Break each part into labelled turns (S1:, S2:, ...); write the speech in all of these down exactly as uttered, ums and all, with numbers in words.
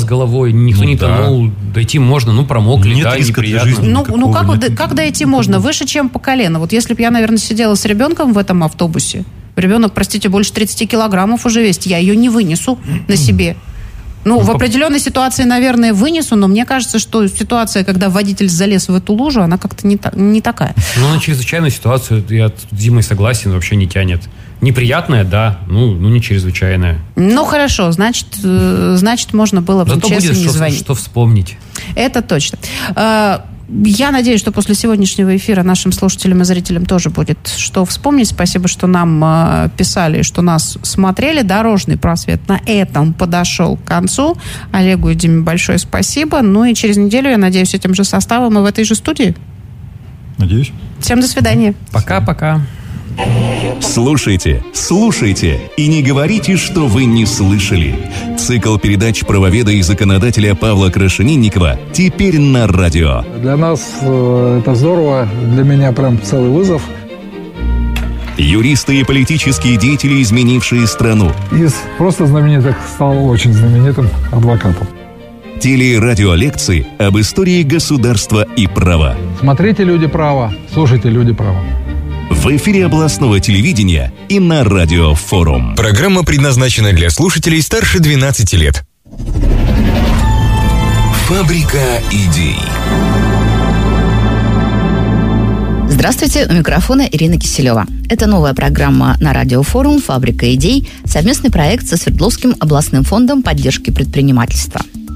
S1: с головой, никто ну, не да. тонул, дойти можно, ну, промокли,
S2: нет
S1: да, неприятно.
S3: Ну, ну как, нет. как дойти можно? Выше, чем по колено. Вот если бы я, наверное, сидела с ребенком в этом автобусе, ребенок, простите, больше тридцать килограммов уже весит, я ее не вынесу на себе. Ну, в определенной ситуации, наверное, вынесу, но мне кажется, что ситуация, когда водитель залез в эту лужу, она как-то не, та, не такая.
S1: Ну, на чрезвычайную ситуацию я с Димой согласен, вообще не тянет. Неприятная, да, ну, ну не чрезвычайная.
S3: Ну, хорошо, значит, значит можно было бы честно не звонить.
S1: Зато будет что вспомнить.
S3: Это точно. Я надеюсь, что после сегодняшнего эфира нашим слушателям и зрителям тоже будет что вспомнить. Спасибо, что нам э, писали, что нас смотрели. Дорожный просвет на этом подошел к концу. Олегу и Диме большое спасибо. Ну и через неделю, я надеюсь, этим же составом и в этой же студии.
S2: Надеюсь.
S3: Всем до свидания.
S1: Пока-пока.
S4: Слушайте, слушайте и не говорите, что вы не слышали. Цикл передач правоведа и законодателя Павла Крашенинникова теперь на радио.
S5: Для нас э, это здорово, для меня прям целый вызов.
S4: Юристы и политические деятели, изменившие страну.
S5: Из просто знаменитых стал очень знаменитым адвокатом.
S4: Телерадиолекции об истории государства и права.
S5: Смотрите «Люди права», слушайте «Люди права».
S4: В эфире областного телевидения и на Радио Форум.
S6: Программа предназначена для слушателей старше двенадцати лет.
S4: Фабрика идей.
S7: Здравствуйте, у микрофона Ирина Киселева. Это новая программа на Радио Форум «Фабрика идей», совместный проект со Свердловским областным фондом поддержки предпринимательства.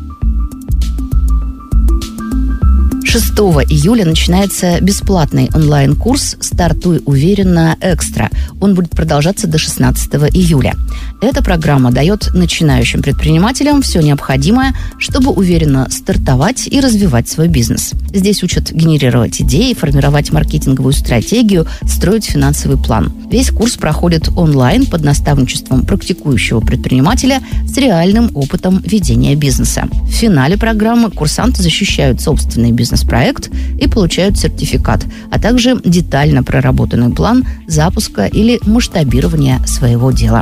S7: шестого июля начинается бесплатный онлайн-курс «Стартуй уверенно Экстра». Он будет продолжаться до шестнадцатого июля. Эта программа дает начинающим предпринимателям все необходимое, чтобы уверенно стартовать и развивать свой бизнес. Здесь учат генерировать идеи, формировать маркетинговую стратегию, строить финансовый план. Весь курс проходит онлайн под наставничеством практикующего предпринимателя с реальным опытом ведения бизнеса. В финале программы курсанты защищают собственный бизнес-проект и получают сертификат, а также детально проработанный план запуска или масштабирования своего дела.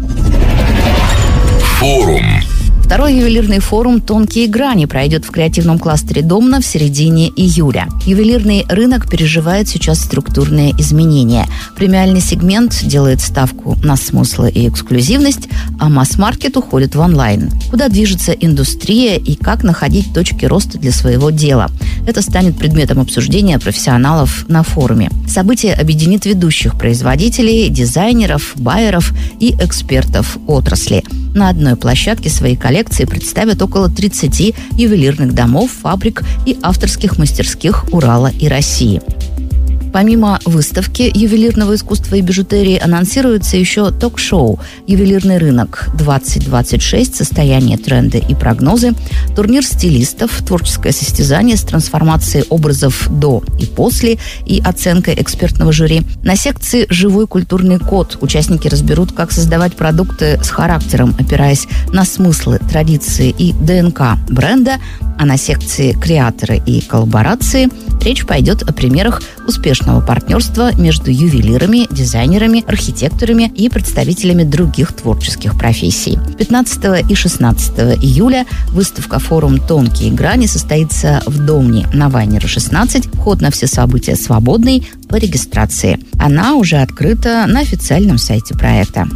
S4: Форум.
S7: Второй ювелирный форум «Тонкие грани» пройдет в креативном кластере «Домна» в середине июля. Ювелирный рынок переживает сейчас структурные изменения. Премиальный сегмент делает ставку на смыслы и эксклюзивность, а масс-маркет уходит в онлайн. Куда движется индустрия и как находить точки роста для своего дела? Это станет предметом обсуждения профессионалов на форуме. Событие объединит ведущих производителей, дизайнеров, байеров и экспертов отрасли. На одной площадке свои коллекции представят около тридцати ювелирных домов, фабрик и авторских мастерских Урала и России. Помимо выставки ювелирного искусства и бижутерии анонсируется еще ток-шоу «Ювелирный рынок двадцать двадцать шесть. Состояние, тренды и прогнозы», турнир стилистов, творческое состязание с трансформацией образов до и после и оценкой экспертного жюри. На секции «Живой культурный код» участники разберут, как создавать продукты с характером, опираясь на смыслы, традиции и ДНК бренда, а на секции «Креаторы и коллаборации» речь пойдет о примерах успешного партнерства между ювелирами, дизайнерами, архитекторами и представителями других творческих профессий. пятнадцатого и шестнадцатого июля выставка «Форум Тонкие грани» состоится в Домне на Вайнера шестнадцать. Вход на все события свободный по регистрации. Она уже открыта на официальном сайте проекта.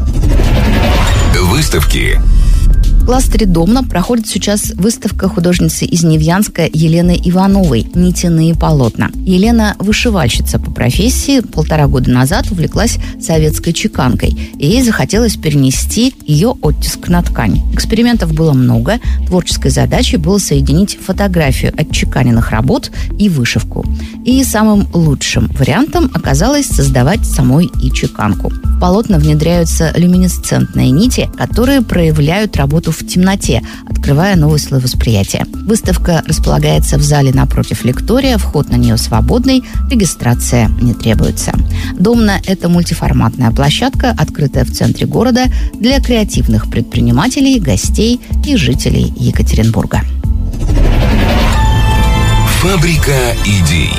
S4: Выставки.
S7: В кластере «Домна» проходит сейчас выставка художницы из Невьянска Елены Ивановой «Нитяные полотна». Елена – вышивальщица по профессии, полтора года назад увлеклась советской чеканкой, и ей захотелось перенести ее оттиск на ткань. Экспериментов было много, творческой задачей было соединить фотографию отчеканенных работ и вышивку. И самым лучшим вариантом оказалось создавать самой и чеканку. В полотна внедряются люминесцентные нити, которые проявляют работу в темноте, открывая новый слой восприятия. Выставка располагается в зале напротив лектория, вход на нее свободный, регистрация не требуется. Домна – это мультиформатная площадка, открытая в центре города для креативных предпринимателей, гостей и жителей Екатеринбурга.
S4: Фабрика идей.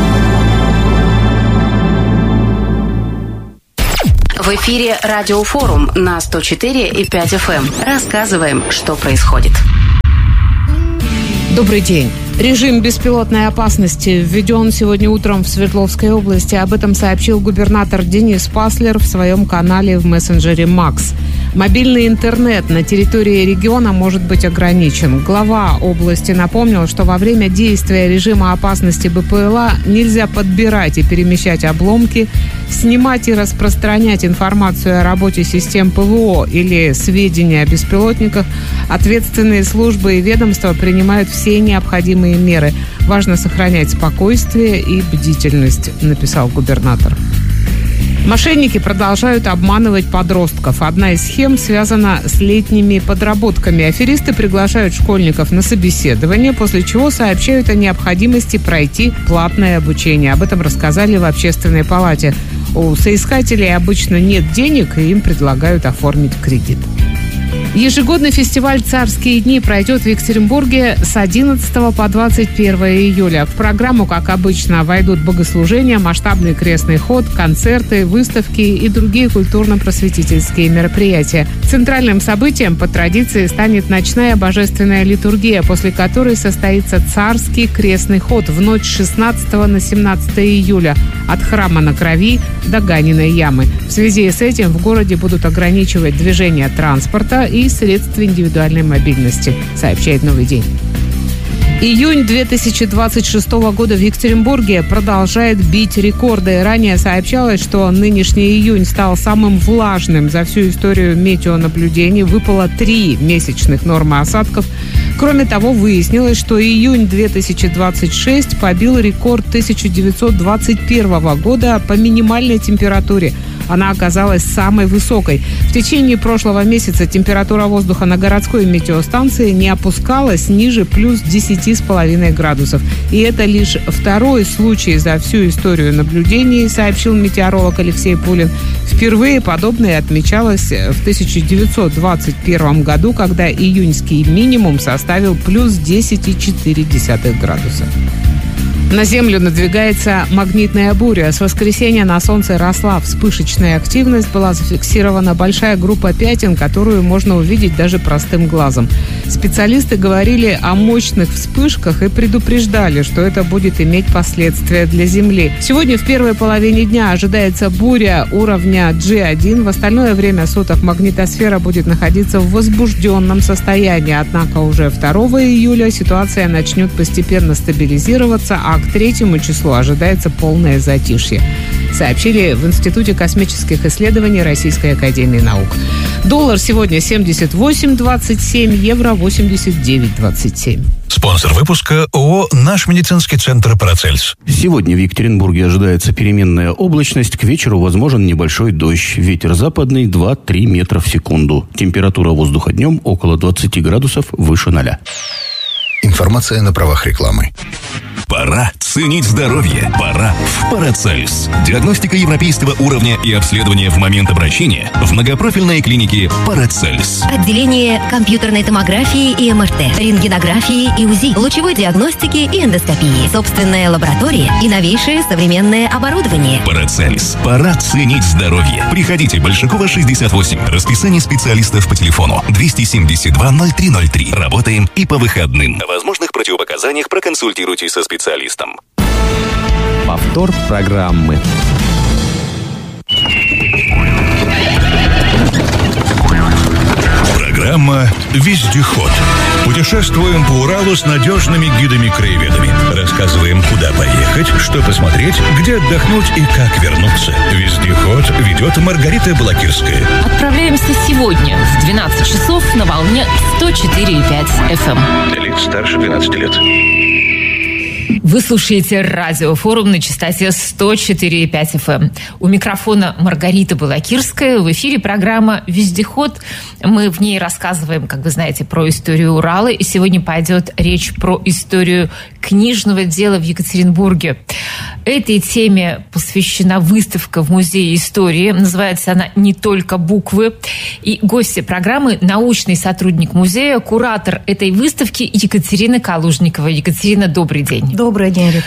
S8: В эфире Радио Форум на сто четыре и пять эф эм. Рассказываем, что происходит.
S2: Добрый день. Режим беспилотной опасности введен сегодня утром в Свердловской области. Об этом сообщил губернатор Денис Паслер в своем канале в мессенджере «Макс». Мобильный интернет на территории региона может быть ограничен. Глава области напомнил, что во время действия режима опасности БПЛА нельзя подбирать и перемещать обломки, снимать и распространять информацию о работе систем ПВО или сведения о беспилотниках. Ответственные службы и ведомства принимают все необходимые меры. Важно сохранять спокойствие и бдительность, написал губернатор. Мошенники продолжают обманывать подростков. Одна из схем связана с летними подработками. Аферисты приглашают школьников на собеседование, после чего сообщают о необходимости пройти платное обучение. Об этом рассказали в Общественной палате. У соискателей обычно нет денег, и им предлагают оформить кредит. Ежегодный фестиваль «Царские дни» пройдет в Екатеринбурге с одиннадцатого по двадцать первое июля. В программу, как обычно, войдут богослужения, масштабный крестный ход, концерты, выставки и другие культурно-просветительские мероприятия. Центральным событием по традиции станет ночная божественная литургия, после которой состоится царский крестный ход в ночь с шестнадцатого на семнадцатое июля от храма на Крови до Ганиной ямы. В связи с этим в городе будут ограничивать движение транспорта и средств индивидуальной мобильности, сообщает «Новый день». Июнь две тысячи двадцать шестого года в Екатеринбурге продолжает бить рекорды. Ранее сообщалось, что нынешний июнь стал самым влажным за всю историю метеонаблюдений. Выпало три месячных нормы осадков. Кроме того, выяснилось, что июнь две тысячи двадцать шесть побил рекорд тысяча девятьсот двадцать первого года по минимальной температуре. Она оказалась самой высокой. В течение прошлого месяца температура воздуха на городской метеостанции не опускалась ниже плюс десять с половиной градусов. И это лишь второй случай за всю историю наблюдений, сообщил метеоролог Алексей Пулин. Впервые подобное отмечалось в тысяча девятьсот двадцать первом году, когда июньский минимум составил плюс десять целых четыре десятых градуса. На Землю надвигается магнитная буря. С воскресенья на Солнце росла вспышечная активность. Была зафиксирована большая группа пятен, которую можно увидеть даже простым глазом. Специалисты говорили о мощных вспышках и предупреждали, что это будет иметь последствия для Земли. Сегодня в первой половине дня ожидается буря уровня джи один. В остальное время суток магнитосфера будет находиться в возбужденном состоянии. Однако уже второго июля ситуация начнет постепенно стабилизироваться, а к третьему числу ожидается полное затишье, сообщили в Институте космических исследований Российской академии наук. Доллар сегодня семьдесят восемь двадцать семь, евро восемьдесят девять двадцать семь.
S8: Спонсор выпуска ООО «Наш медицинский центр Парацельс».
S9: Сегодня в Екатеринбурге ожидается переменная облачность. К вечеру возможен небольшой дождь. Ветер западный два-три метра в секунду. Температура воздуха днем около двадцати градусов выше ноля.
S8: Информация на правах рекламы.
S4: Пора ценить здоровье. Пора в Парацельс. Диагностика европейского уровня и обследование в момент обращения в многопрофильной клинике Парацельс.
S10: Отделение компьютерной томографии и эм эр тэ, рентгенографии и УЗИ, лучевой диагностики и эндоскопии, собственная лаборатория и новейшее современное оборудование.
S4: Парацельс. Пора ценить здоровье. Приходите, Большакова, шестьдесят восемь. Расписание специалистов по телефону двести семьдесят два ноль три ноль три. Работаем и по выходным. О возможных противопоказаниях проконсультируйтесь со специалистом.
S11: Повтор программы.
S8: Программа «Вездеход». Путешествуем по Уралу с надежными гидами-краеведами. Рассказываем, куда поехать, что посмотреть, где отдохнуть и как вернуться. «Вездеход» ведет Маргарита Балакирская.
S12: Отправляемся сегодня в двенадцать часов на волне сто четыре и пять эф эм.
S8: Для лиц старше двенадцати лет.
S12: Вы слушаете радиофорум на частоте сто четыре и пять эф эм. У микрофона Маргарита Балакирская. В эфире программа «Вездеход». Мы в ней рассказываем, как вы знаете, про историю Урала. И сегодня пойдет речь про историю книжного дела в Екатеринбурге. Этой теме посвящена выставка в Музее истории. Называется она «Не только буквы». И гостья программы – научный сотрудник музея, куратор этой выставки Екатерина Калужникова. Екатерина, добрый день.
S13: Добрый день, Рита.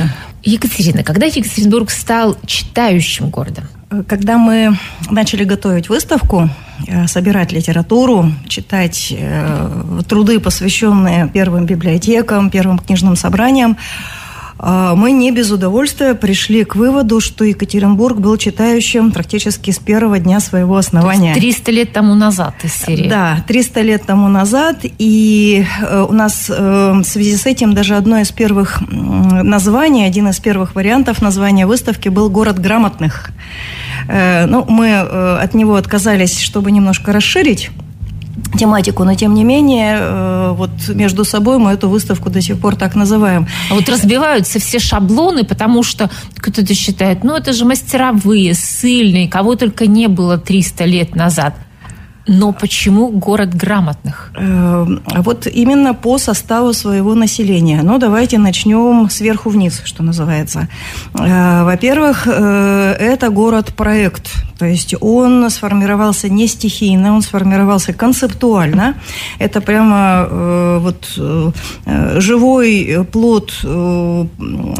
S12: Екатерина, когда Екатеринбург стал читающим городом?
S13: Когда мы начали готовить выставку, собирать литературу, читать труды, посвященные первым библиотекам, первым книжным собраниям, мы не без удовольствия пришли к выводу, что Екатеринбург был читающим практически с первого дня своего основания.
S12: триста лет тому назад из серии.
S13: Да, триста лет тому назад. И у нас в связи с этим даже одно из первых названий, один из первых вариантов названия выставки был «Город грамотных». Ну, мы от него отказались, чтобы немножко расширить тематику, но тем не менее, вот между собой мы эту выставку до сих пор так называем.
S12: А вот разбиваются все шаблоны, потому что кто-то считает, ну это же мастеровые, ссыльные, кого только не было триста лет назад. Но почему город грамотных?
S13: Вот именно по составу своего населения. Ну, давайте начнем сверху вниз, что называется. Во-первых, это город-проект. То есть он сформировался не стихийно, он сформировался концептуально. Это прямо вот живой плод.
S12: То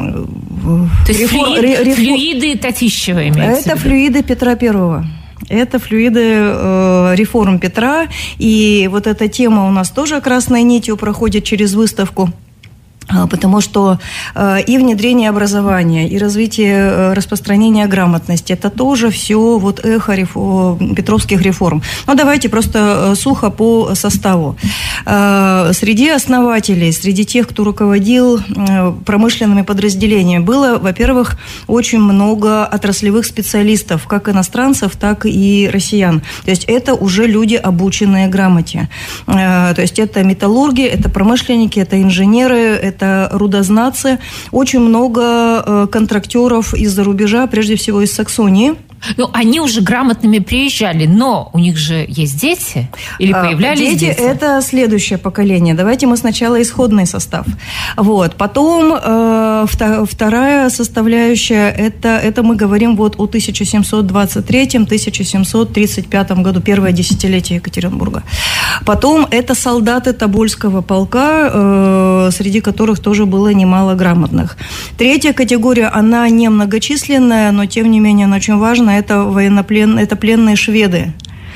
S12: есть
S13: рефор...
S12: флюиды,
S13: рефор...
S12: флюиды Татищева имеется?
S13: Это флюиды Петра Первого. Это флюиды э, реформ Петра, и вот эта тема у нас тоже красной нитью проходит через выставку. Потому что и внедрение образования, и развитие распространения грамотности – это тоже все вот эхо реф... петровских реформ. Ну, давайте просто сухо по составу. Среди основателей, среди тех, кто руководил промышленными подразделениями, было, во-первых, очень много отраслевых специалистов, как иностранцев, так и россиян. То есть это уже люди, обученные грамоте. То есть это металлурги, это промышленники, это инженеры, это это рудознатцы, очень много контрактеров из-за рубежа, прежде всего из Саксонии.
S12: Ну, они уже грамотными приезжали, но у них же есть дети? Или появлялись дети?
S13: Дети – это следующее поколение. Давайте мы сначала исходный состав. Вот. Потом э, вторая составляющая – это, это мы говорим вот о тысяча семьсот двадцать третьем - тысяча семьсот тридцать пятом году, первое десятилетие Екатеринбурга. Потом это солдаты Тобольского полка, э, среди которых тоже было немало грамотных. Третья категория, она немногочисленная, но тем не менее она очень важна. Это военнопленные, это пленные шведы.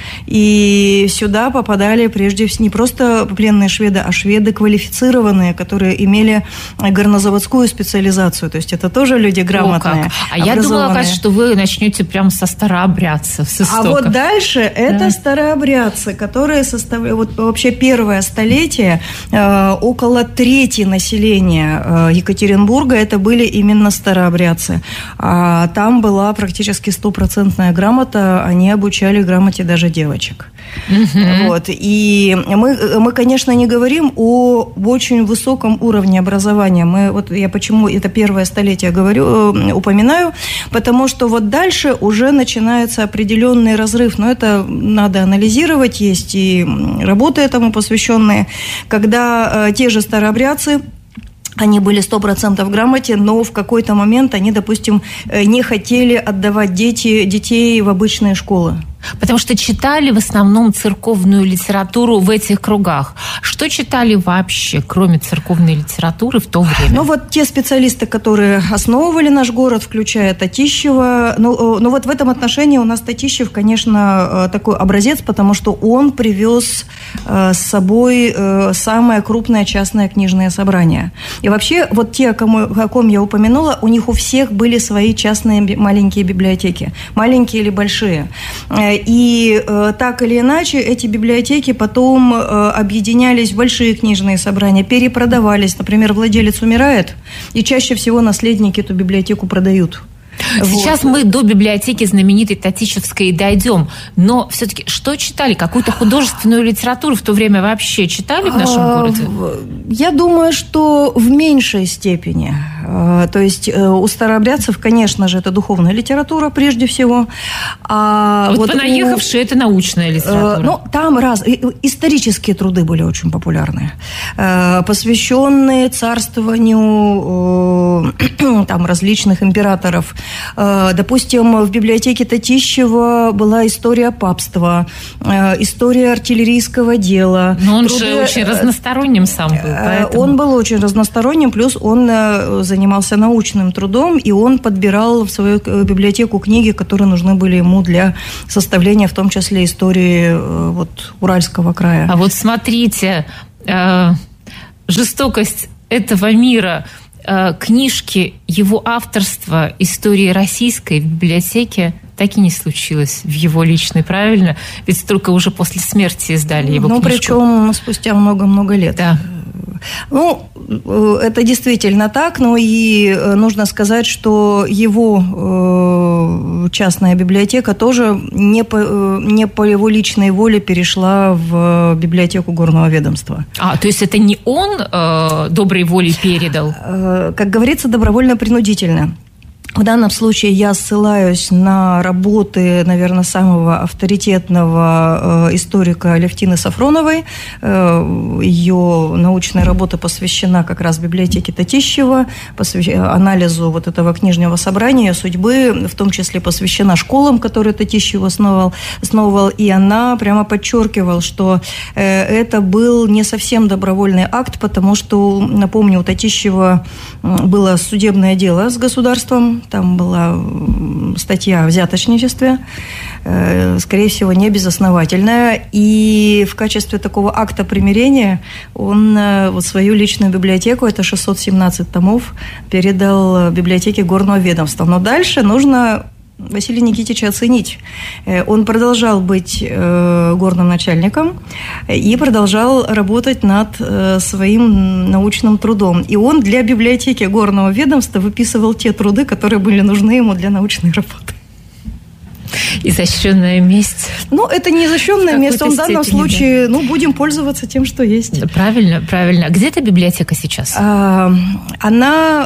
S13: И сюда попадали прежде всего не просто пленные шведы, а шведы квалифицированные, которые имели горнозаводскую специализацию. То есть это тоже люди грамотные.
S12: О, как. А я думала, кажется, что вы начнете прямо со старообрядцев, с истоков.
S13: А вот дальше это да. старообрядцы, которые составляют вот вообще первое столетие, э, около трети населения э, Екатеринбурга это были именно старообрядцы. А там была практически стопроцентная грамота, они обучали грамоте даже девочек. Uh-huh. Вот. И мы, мы, конечно, не говорим о очень высоком уровне образования. Мы, вот я почему это первое столетие говорю, упоминаю, потому что вот дальше уже начинается определенный разрыв, но это надо анализировать, есть и работы этому посвященные, когда э, те же старообрядцы, они были сто процентов в грамоте, но в какой-то момент они, допустим, не хотели отдавать дети, детей в обычные школы.
S12: Потому что читали в основном церковную литературу в этих кругах. Что читали вообще, кроме церковной литературы в то время?
S13: Ну, вот те специалисты, которые основывали наш город, включая Татищева. Ну, ну вот в этом отношении у нас Татищев, конечно, такой образец, потому что он привез с собой самое крупное частное книжное собрание. И вообще, вот те, о ком, о ком я упомянула, у них у всех были свои частные маленькие библиотеки. Маленькие или большие. И э, так или иначе эти библиотеки потом э, объединялись в большие книжные собрания, перепродавались. Например, владелец умирает, и чаще всего наследники эту библиотеку продают.
S12: Сейчас вот. Мы до библиотеки знаменитой Татищевской дойдем, но все-таки что читали? Какую-то художественную литературу в то время вообще читали в нашем городе?
S13: Я думаю, что в меньшей степени. То есть у старообрядцев, конечно же, это духовная литература прежде всего.
S12: А вот, вот понаехавшие у... это научная литература.
S13: Ну, там раз... исторические труды были очень популярны, посвященные царствованию там, различных императоров. Допустим, в библиотеке Татищева была история папства, история артиллерийского дела.
S12: Но он труды... же очень разносторонним сам был. Поэтому...
S13: Он был очень разносторонним, плюс он занимался занимался научным трудом, и он подбирал в свою библиотеку книги, которые нужны были ему для составления, в том числе, истории вот, Уральского края.
S12: А вот смотрите, э, жестокость этого мира, э, книжки его авторства истории российской в библиотеке так и не случилось в его личной, правильно? Ведь только уже после смерти издали его
S13: ну,
S12: книжку.
S13: Ну, причем спустя много-много лет.
S12: Да.
S13: Ну, это действительно так, но и нужно сказать, что его частная библиотека тоже не по, не по его личной воле перешла в библиотеку горного ведомства.
S12: А, то есть это не он э, доброй волей передал?
S13: Как говорится, добровольно-принудительно. В данном случае я ссылаюсь на работы, наверное, самого авторитетного э, историка Алевтины Сафроновой. Э, ее научная работа посвящена как раз библиотеке Татищева, посвящ... анализу вот этого книжного собрания, судьбы, в том числе посвящена школам, которые Татищев основывал, основывал. И она прямо подчеркивала, что э, это был не совсем добровольный акт, потому что, напомню, у Татищева было судебное дело с государством. Там была статья о взяточничестве, скорее всего, не безосновательная. И в качестве такого акта примирения он вот свою личную библиотеку, это шестьсот семнадцать томов, передал библиотеке горного ведомства. Но дальше нужно Василия Никитича оценить. Он продолжал быть горным начальником и продолжал работать над своим научным трудом. И он для библиотеки горного ведомства выписывал те труды, которые были нужны ему для научной работы.
S12: Изощренная месть.
S13: Ну, это не изощренная месть. Он в данном случае, да. ну, будем пользоваться тем, что есть.
S12: Правильно, правильно. Где эта библиотека сейчас?
S13: А, она,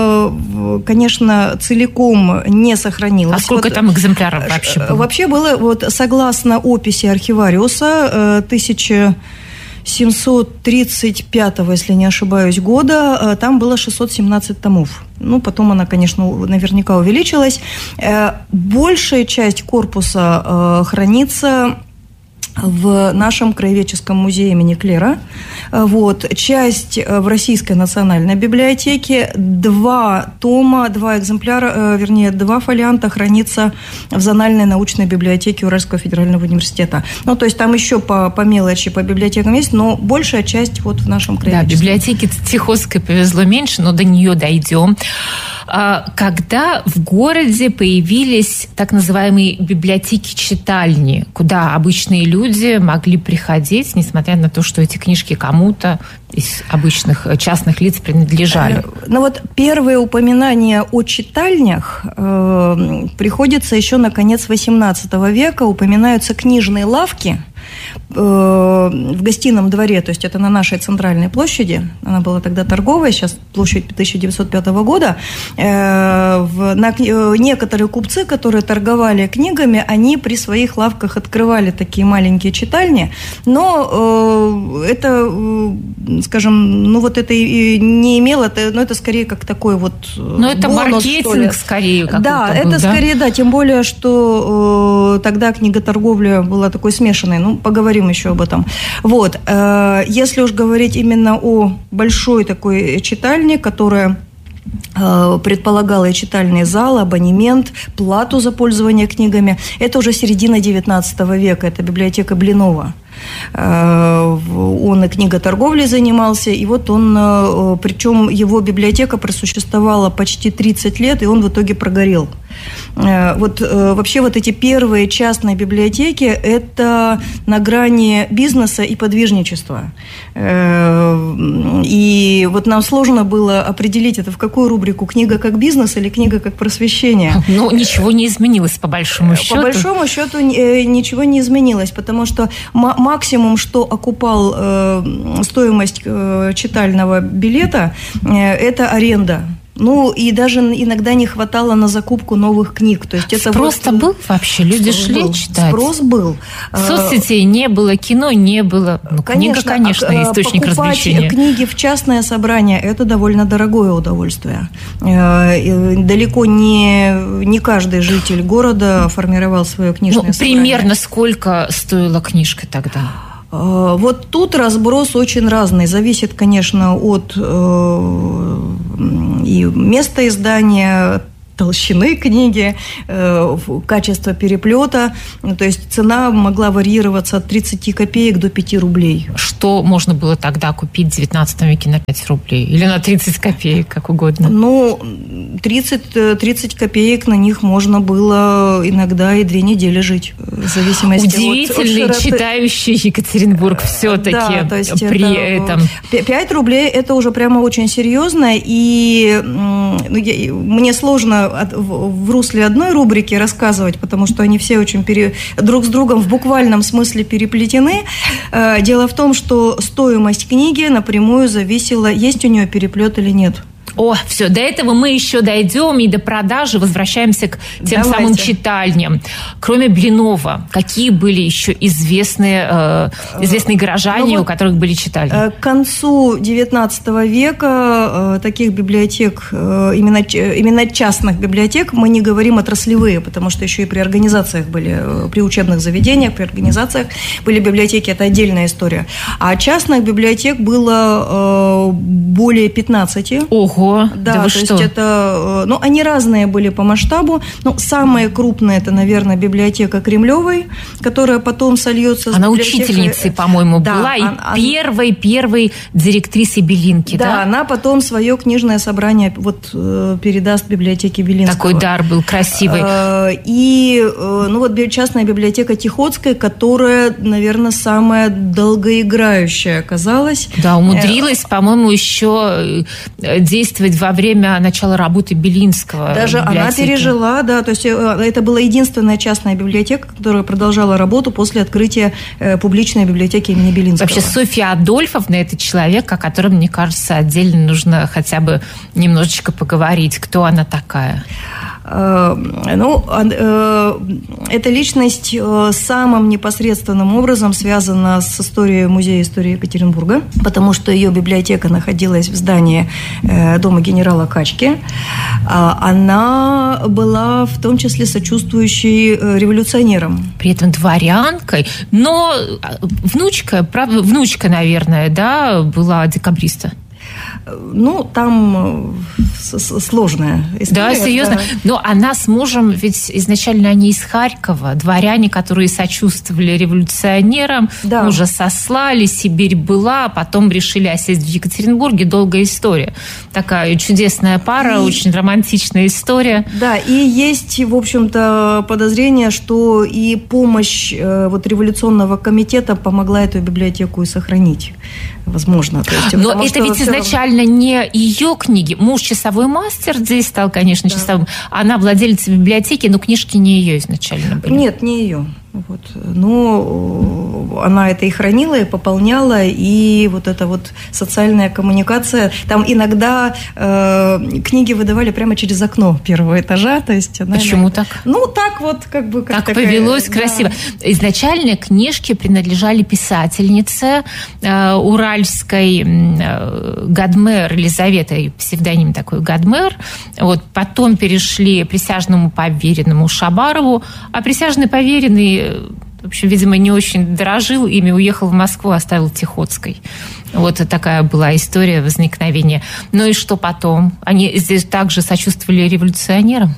S13: конечно, целиком не сохранилась.
S12: А сколько вот, там экземпляров вообще было?
S13: Вообще было, вот, согласно описи архивариуса, тысяча семьсот тридцать пятого, если не ошибаюсь, года, там было шестьсот семнадцать томов. Ну, потом она, конечно, наверняка увеличилась. Большая часть корпуса хранится в нашем краеведческом музее имени Клера. Вот. Часть в Российской национальной библиотеке. Два тома, два экземпляра, вернее, два фолианта хранится в зональной научной библиотеке Уральского федерального университета. Ну, то есть там еще по, по мелочи, по библиотекам есть, но большая часть вот в нашем краеведческом.
S12: Да, библиотеке Тихоцкой повезло меньше, но до нее дойдем. Когда в городе появились так называемые библиотеки-читальни, куда обычные люди могли приходить, несмотря на то, что эти книжки кому-то из обычных частных лиц принадлежали?
S13: Ну вот первые упоминания о читальнях э, приходится еще на конец восемнадцатого века, упоминаются книжные лавки в гостином дворе, то есть это на нашей центральной площади, она была тогда торговая, сейчас площадь тысяча девятьсот пятого года, на, некоторые купцы, которые торговали книгами, они при своих лавках открывали такие маленькие читальни, но это, скажем, ну вот это не имело, это, ну это скорее как такой вот
S12: ну это бонус,
S13: скорее.
S12: скорее
S13: да, это
S12: был, да?
S13: скорее, да, тем более, что тогда книготорговля была такой смешанной, ну поговорим еще об этом. Вот. Если уж говорить именно о большой такой читальне, которая предполагала и читальный зал, абонемент, плату за пользование книгами, это уже середина девятнадцатого века, это библиотека Блинова. Он и книготорговлей занимался, и вот он, причем его библиотека просуществовала почти тридцать лет, и он в итоге прогорел. Вот вообще вот эти первые частные библиотеки – это на грани бизнеса и подвижничества. И вот нам сложно было определить, это в какую рубрику – книга как бизнес или книга как просвещение.
S12: Ну, ничего не изменилось по большому счету.
S13: По большому счету ничего не изменилось, потому что максимум, что окупал стоимость читального билета – это аренда. Ну, и даже иногда не хватало на закупку новых книг. То есть это
S12: спрос-то вот... был вообще? Люди спрос шли
S13: был.
S12: читать?
S13: Спрос был.
S12: Соцсетей не было, кино не было. Ну, конечно, книга, конечно, источник развлечения.
S13: Книги в частное собрание – это довольно дорогое удовольствие. Далеко не, не каждый житель города формировал свое книжное
S12: ну,
S13: собрание.
S12: Примерно сколько стоила книжка тогда?
S13: Вот тут разброс очень разный. Зависит, конечно, от э, и места издания, толщины книги, э, качества переплета. То есть цена могла варьироваться от тридцати копеек до пяти рублей.
S12: Что можно было тогда купить в девятнадцатом веке на пять рублей? Или на тридцать копеек, как угодно?
S13: Ну, тридцать, тридцать копеек на них можно было иногда и две недели жить. В зависимости
S12: Удивительный,
S13: от, от
S12: читающий Екатеринбург все-таки
S13: да, то есть
S12: при
S13: это,
S12: этом.
S13: пять рублей – это уже прямо очень серьезно. И ну, я, мне сложно От, в, в русле одной рубрики рассказывать, потому что они все очень пере, друг с другом в буквальном смысле переплетены. Э, дело в том, что стоимость книги напрямую зависела, есть у нее переплет или нет.
S12: О, все, до этого мы еще дойдем, и до продажи возвращаемся к тем
S13: Давайте.
S12: самым читальням. Кроме Блинова, какие были еще известные, э, известные горожане, ну, вот, у которых были читальни?
S13: К концу девятнадцатого века э, таких библиотек, э, именно, именно частных библиотек, мы не говорим отраслевые, потому что еще и при организациях были, э, при учебных заведениях, при организациях были библиотеки, это отдельная история. А частных библиотек было э, более пятнадцати.
S12: Ого!
S13: Да,
S12: да
S13: то
S12: вы
S13: есть
S12: что?
S13: это, ну, они разные были по масштабу. Ну, самые крупные, это, наверное, библиотека Кремлевой, которая потом сольется с
S12: Она
S13: библиотекой...
S12: учительницей, по-моему,
S13: да,
S12: была, и
S13: она...
S12: первой, первой директрисой Белинки, да?
S13: Да, она потом свое книжное собрание вот передаст библиотеке Белинского.
S12: Такой дар был красивый.
S13: И, ну, вот частная библиотека Тихоцкой, которая, наверное, самая долгоиграющая оказалась.
S12: Да, умудрилась, по-моему, еще действовать во время начала работы Белинского.
S13: Даже библиотеки. Она пережила, да, то есть это была единственная частная библиотека, которая продолжала работу после открытия э, публичной библиотеки имени Белинского.
S12: Вообще Софья Адольфовна – это человек, о котором, мне кажется, отдельно нужно хотя бы немножечко поговорить. Кто она такая?
S13: Ну, эта личность самым непосредственным образом связана с историей Музея истории Екатеринбурга, потому что ее библиотека находилась в здании дома генерала Качки. Она была в том числе сочувствующей революционерам.
S12: При этом дворянкой, но внучка, правда, внучка, наверное, да, была декабриста.
S13: Ну, там сложная история.
S12: Да, серьезно. Да. Но она с мужем, ведь изначально они из Харькова, дворяне, которые сочувствовали революционерам, да. Мужа сослали, Сибирь была, потом решили осесть в Екатеринбурге. Долгая история. Такая чудесная пара, и... очень романтичная история.
S13: Да, и есть, в общем-то, подозрение, что и помощь вот, революционного комитета помогла эту библиотеку и сохранить. Возможно. То есть,
S12: но это ведь изначально не ее книги. Муж часовой мастер здесь стал, конечно, да. часовым. Она владелица библиотеки, но книжки не ее изначально были.
S13: Нет, не ее. Вот. Но она это и хранила, и пополняла, и вот эта вот социальная коммуникация. Там иногда э, книги выдавали прямо через окно первого этажа. То есть она
S12: Почему
S13: иногда...
S12: так?
S13: Ну, так вот, как бы... Как
S12: так
S13: такая...
S12: повелось,
S13: да.
S12: красиво. Изначально книжки принадлежали писательнице э, уральской э, Гадмер Елизавета, псевдоним такой Гадмер. Вот. Потом перешли присяжному поверенному Шабарову, а присяжный поверенный, в общем, видимо, не очень дорожил ими, уехал в Москву, оставил Тихоцкой. Вот такая была история возникновения. Ну и что потом? Они здесь также сочувствовали революционерам?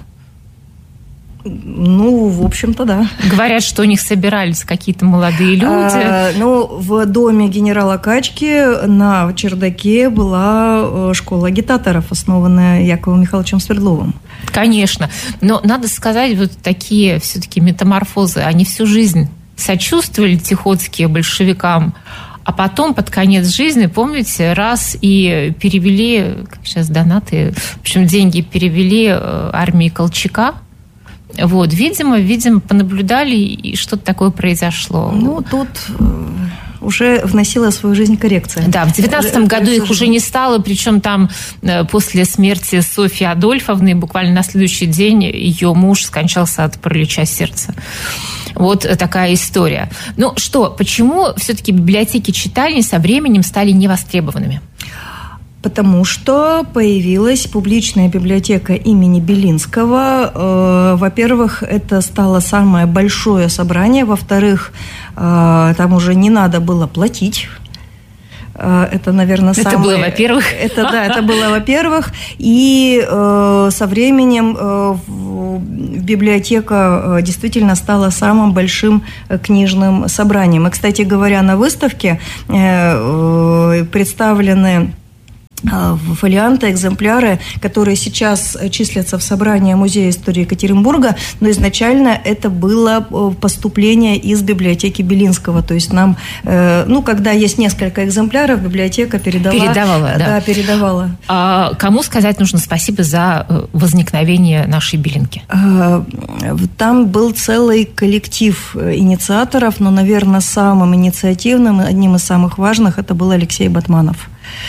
S13: Ну, в общем-то, да.
S12: Говорят, что у них собирались какие-то молодые люди.
S13: А, ну, в доме генерала Качки на чердаке была школа агитаторов, основанная Яковом Михайловичем Свердловым.
S12: Конечно. Но надо сказать, вот такие все-таки метаморфозы, они всю жизнь сочувствовали Тихоцкие большевикам, а потом под конец жизни, помните, раз и перевели, как сейчас донаты, в общем, деньги перевели армии Колчака. Вот, видимо, видимо, понаблюдали, и что-то такое произошло.
S13: Ну, тут уже вносила в свою жизнь коррекция.
S12: Да, в девятнадцатом году их уже не стало, причем там после смерти Софьи Адольфовны буквально на следующий день ее муж скончался от паралича сердца. Вот такая история. Ну что, почему все-таки библиотеки-читальни со временем стали невостребованными?
S13: Потому что появилась публичная библиотека имени Белинского. Во-первых, это стало самое большое собрание. Во-вторых, там уже не надо было платить. Это, наверное,
S12: это
S13: самое...
S12: было, во-первых.
S13: Это, да, это было, во-первых. И э, со временем э, библиотека действительно стала самым большим книжным собранием. И, кстати говоря, на выставке э, э, представлены фолианты, экземпляры, которые сейчас числятся в собрании Музея истории Екатеринбурга, но изначально это было поступление из библиотеки Белинского. То есть нам, ну, когда есть несколько экземпляров, библиотека передала.
S12: Передавала, да.
S13: Да, передавала.
S12: А кому сказать нужно спасибо за возникновение нашей Белинки?
S13: Там был целый коллектив инициаторов, но, наверное, самым инициативным, одним из самых важных, это был Алексей Батманов.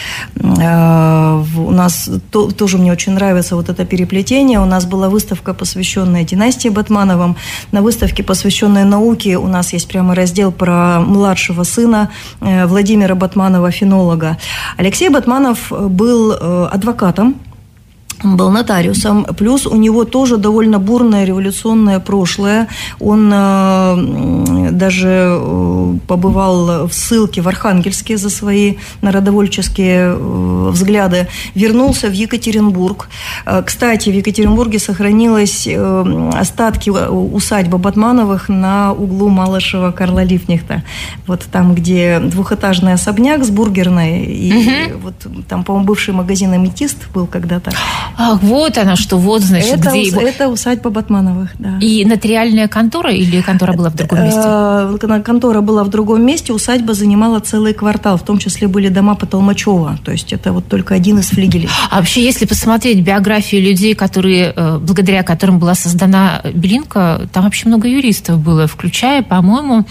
S13: У нас то, тоже мне очень нравится вот это переплетение. У нас была выставка, посвященная династии Батмановым. На выставке, посвященной науке, у нас есть прямо раздел про младшего сына Владимира Батманова, фенолога. Алексей Батманов был адвокатом, был нотариусом, плюс у него тоже довольно бурное революционное прошлое. Он э, даже э, побывал в ссылке в Архангельске за свои народовольческие э, взгляды, вернулся в Екатеринбург. Э, кстати, в Екатеринбурге сохранились э, остатки усадьбы Батмановых на углу Малышева Карла Липкнехта. Вот там, где двухэтажный особняк с бургерной, и угу. вот там, по-моему, бывший магазин «Аметист» был когда-то.
S12: Ах, вот она что, вот, значит,
S13: это,
S12: где
S13: ус,
S12: его...
S13: Это усадьба Батмановых, да.
S12: И нотариальная контора или контора была в другом месте?
S13: Контора была в другом месте, усадьба занимала целый квартал, в том числе были дома по Толмачева, то есть это вот только один из флигелей.
S12: А вообще, если посмотреть биографии людей, которые, благодаря которым была создана Белинка, там вообще много юристов было, включая, по-моему,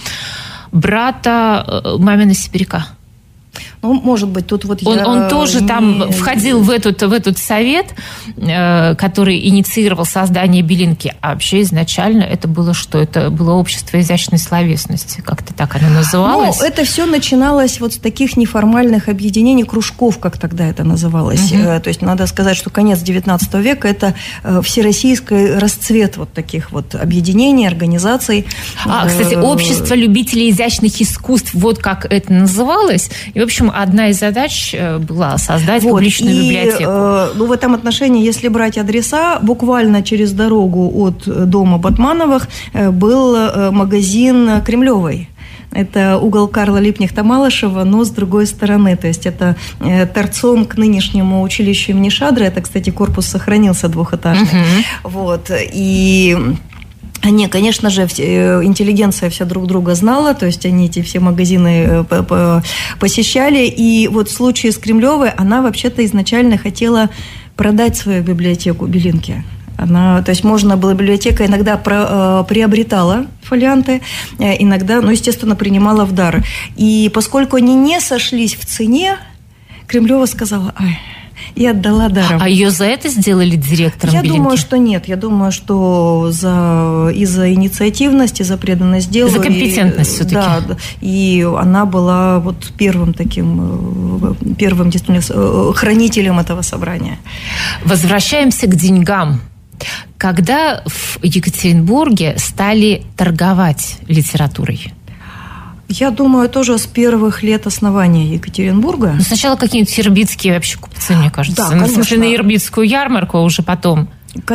S12: брата мамина Сибиряка.
S13: Ну, может быть, тут вот
S12: он,
S13: я...
S12: Он тоже
S13: не...
S12: там входил в этот, в этот совет, э, который инициировал создание Белинки. А вообще изначально это было что? Это было общество изящной словесности. Как-то так оно называлось?
S13: Ну, это все начиналось вот с таких неформальных объединений, кружков, как тогда это называлось. Угу. То есть надо сказать, что конец девятнадцатого века – это всероссийский расцвет вот таких вот объединений, организаций.
S12: А, кстати, общество любителей изящных искусств, вот как это называлось. И, в общем, одна из задач была создать вот, публичную и, библиотеку.
S13: Э, ну, в этом отношении, если брать адреса, буквально через дорогу от дома Батмановых был магазин Кремлевой. Это угол Карла Липкнехта Малышева, но с другой стороны. То есть это торцом к нынешнему училищу имени Шадры. Это, кстати, корпус сохранился двухэтажный. Uh-huh. Вот. И... Они, конечно же, интеллигенция вся друг друга знала, то есть они эти все магазины посещали. И вот в случае с Кремлевой она вообще-то изначально хотела продать свою библиотеку Белинки. Она, то есть можно было, библиотека иногда про, приобретала фолианты, иногда, ну, естественно, принимала в дар. И поскольку они не сошлись в цене, Кремлева сказала: ай, и отдала даром.
S12: А ее за это сделали директором
S13: Я
S12: Белинки?
S13: думаю, что нет. Я думаю, что за, из-за инициативности, за преданность делу.
S12: За компетентность
S13: и,
S12: все-таки.
S13: Да, и она была вот первым таким, первым действительно хранителем этого собрания.
S12: Возвращаемся к деньгам. Когда в Екатеринбурге стали торговать литературой?
S13: Я думаю, тоже с первых лет основания Екатеринбурга.
S12: Ну, сначала какие-нибудь ирбитские вообще купцы, мне кажется.
S13: Да, конечно.
S12: В смысле, на ирбитскую ярмарку, а уже потом.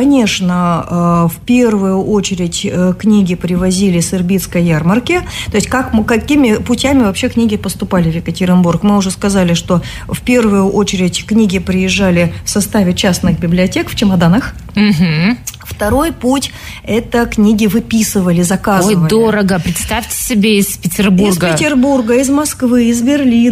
S13: Конечно, в первую очередь книги привозили с Ирбитской ярмарки. То есть как, какими путями вообще книги поступали в Екатеринбург? Мы уже сказали, что в первую очередь книги приезжали в составе частных библиотек в чемоданах.
S12: Угу.
S13: Второй путь – это книги выписывали, заказывали.
S12: Ой, дорого. Представьте себе, из Петербурга.
S13: Из Петербурга, из Москвы, из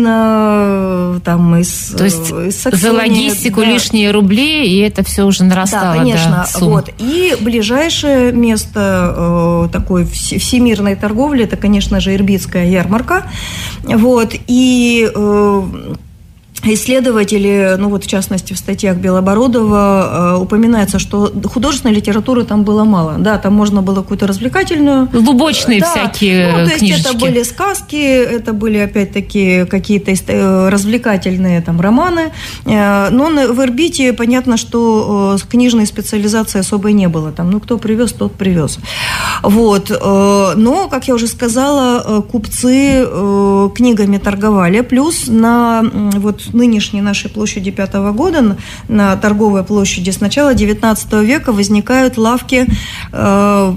S13: Берлина, там, из,
S12: То есть
S13: из Саксонии.
S12: За логистику
S13: да.
S12: лишние рубли, и это все уже нарастало.
S13: Да, конечно.
S12: Да,
S13: вот. И ближайшее место э, такой всемирной торговли – это, конечно же, Ирбитская ярмарка. Вот. И... Э, исследователи, ну вот в частности в статьях Белобородова э, упоминается, что художественной литературы там было мало. Да, там можно было какую-то развлекательную...
S12: Лубочные да, всякие
S13: ну, то есть
S12: книжечки.
S13: Это были сказки, это были опять-таки какие-то э, развлекательные там романы. Э, но в Ирбите понятно, что э, книжной специализации особой не было. Там, ну, кто привез, тот привез. Вот. Э, но, как я уже сказала, э, купцы э, книгами торговали. Плюс на э, вот нынешней нашей площади пятого года, на торговой площади, с начала девятнадцатого века возникают лавки э,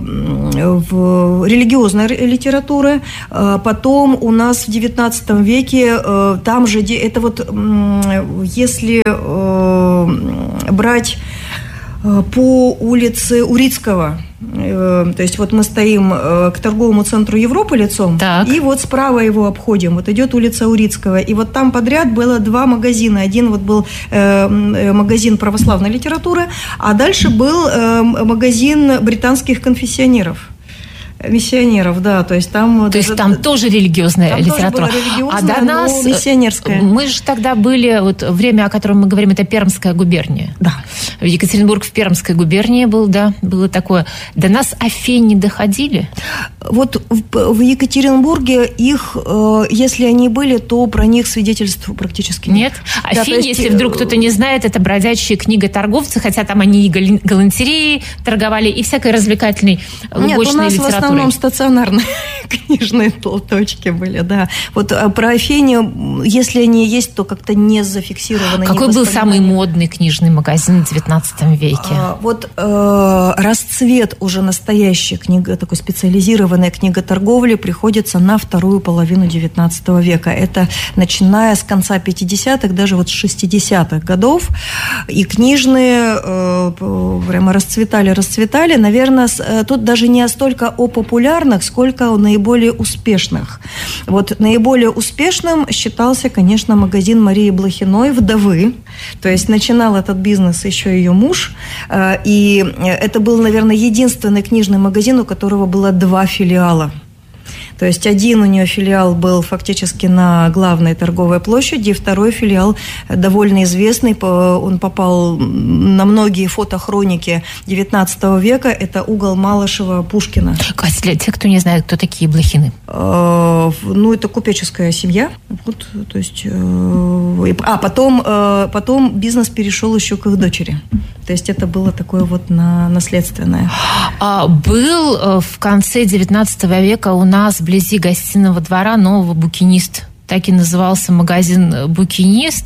S13: в религиозной литературы. Э, потом у нас в девятнадцатом веке э, там же, это вот э, если э, брать э, по улице Урицкого, то есть вот мы стоим к торговому центру Европы лицом, так. И вот справа его обходим. Вот идет улица Урицкого. И вот там подряд было два магазина. Один вот был э, магазин православной литературы, а дальше был э, магазин британских конфессионеров. Миссионеров, да, то есть там...
S12: То есть там тоже религиозная
S13: там
S12: литература.
S13: Тоже была
S12: а до нас...
S13: миссионерская.
S12: Мы же тогда были... Вот время, о котором мы говорим, это Пермская губерния.
S13: Да.
S12: Екатеринбург в Пермской губернии был, да, было такое. До нас Афень не доходили?
S13: Вот в, в Екатеринбурге их, э, если они были, то про них свидетельств практически нет.
S12: Нет? Афень, да, есть, если вдруг кто-то не знает, это бродячие книга-торговцы, хотя там они и галантереей торговали, и всякой развлекательной лубочной литературой.
S13: В основном стационарные книжные точки были, да. Вот про Афению, если они есть, то как-то не зафиксированы.
S12: Какой
S13: не
S12: был самый модный книжный магазин в девятнадцатом веке?
S13: А, вот э, расцвет уже настоящей книги, такой специализированной книготорговли приходится на вторую половину девятнадцатого века. Это начиная с конца пятидесятых, даже вот с шестидесятых годов. И книжные э, прямо расцветали, расцветали. Наверное, с, тут даже не столько о популярных, сколько о наиболее успешных. Вот наиболее успешным считался, конечно, магазин Марии Блохиной, вдовы. То есть начинал этот бизнес еще ее муж. И это был, наверное, единственный книжный магазин, у которого было два филиала. То есть один у нее филиал был фактически на главной торговой площади, второй филиал довольно известный, он попал на многие фотохроники девятнадцатого века, это угол Малышева-Пушкина.
S12: Катя, для тех, кто не знает, кто такие Блохины?
S13: Ну, это купеческая семья. Вот, то есть, а потом, потом бизнес перешел еще к их дочери. То есть это было такое вот наследственное.
S12: А, был в конце девятнадцатого века у нас вблизи гостиного двора нового «Букинист». Так и назывался магазин «Букинист»,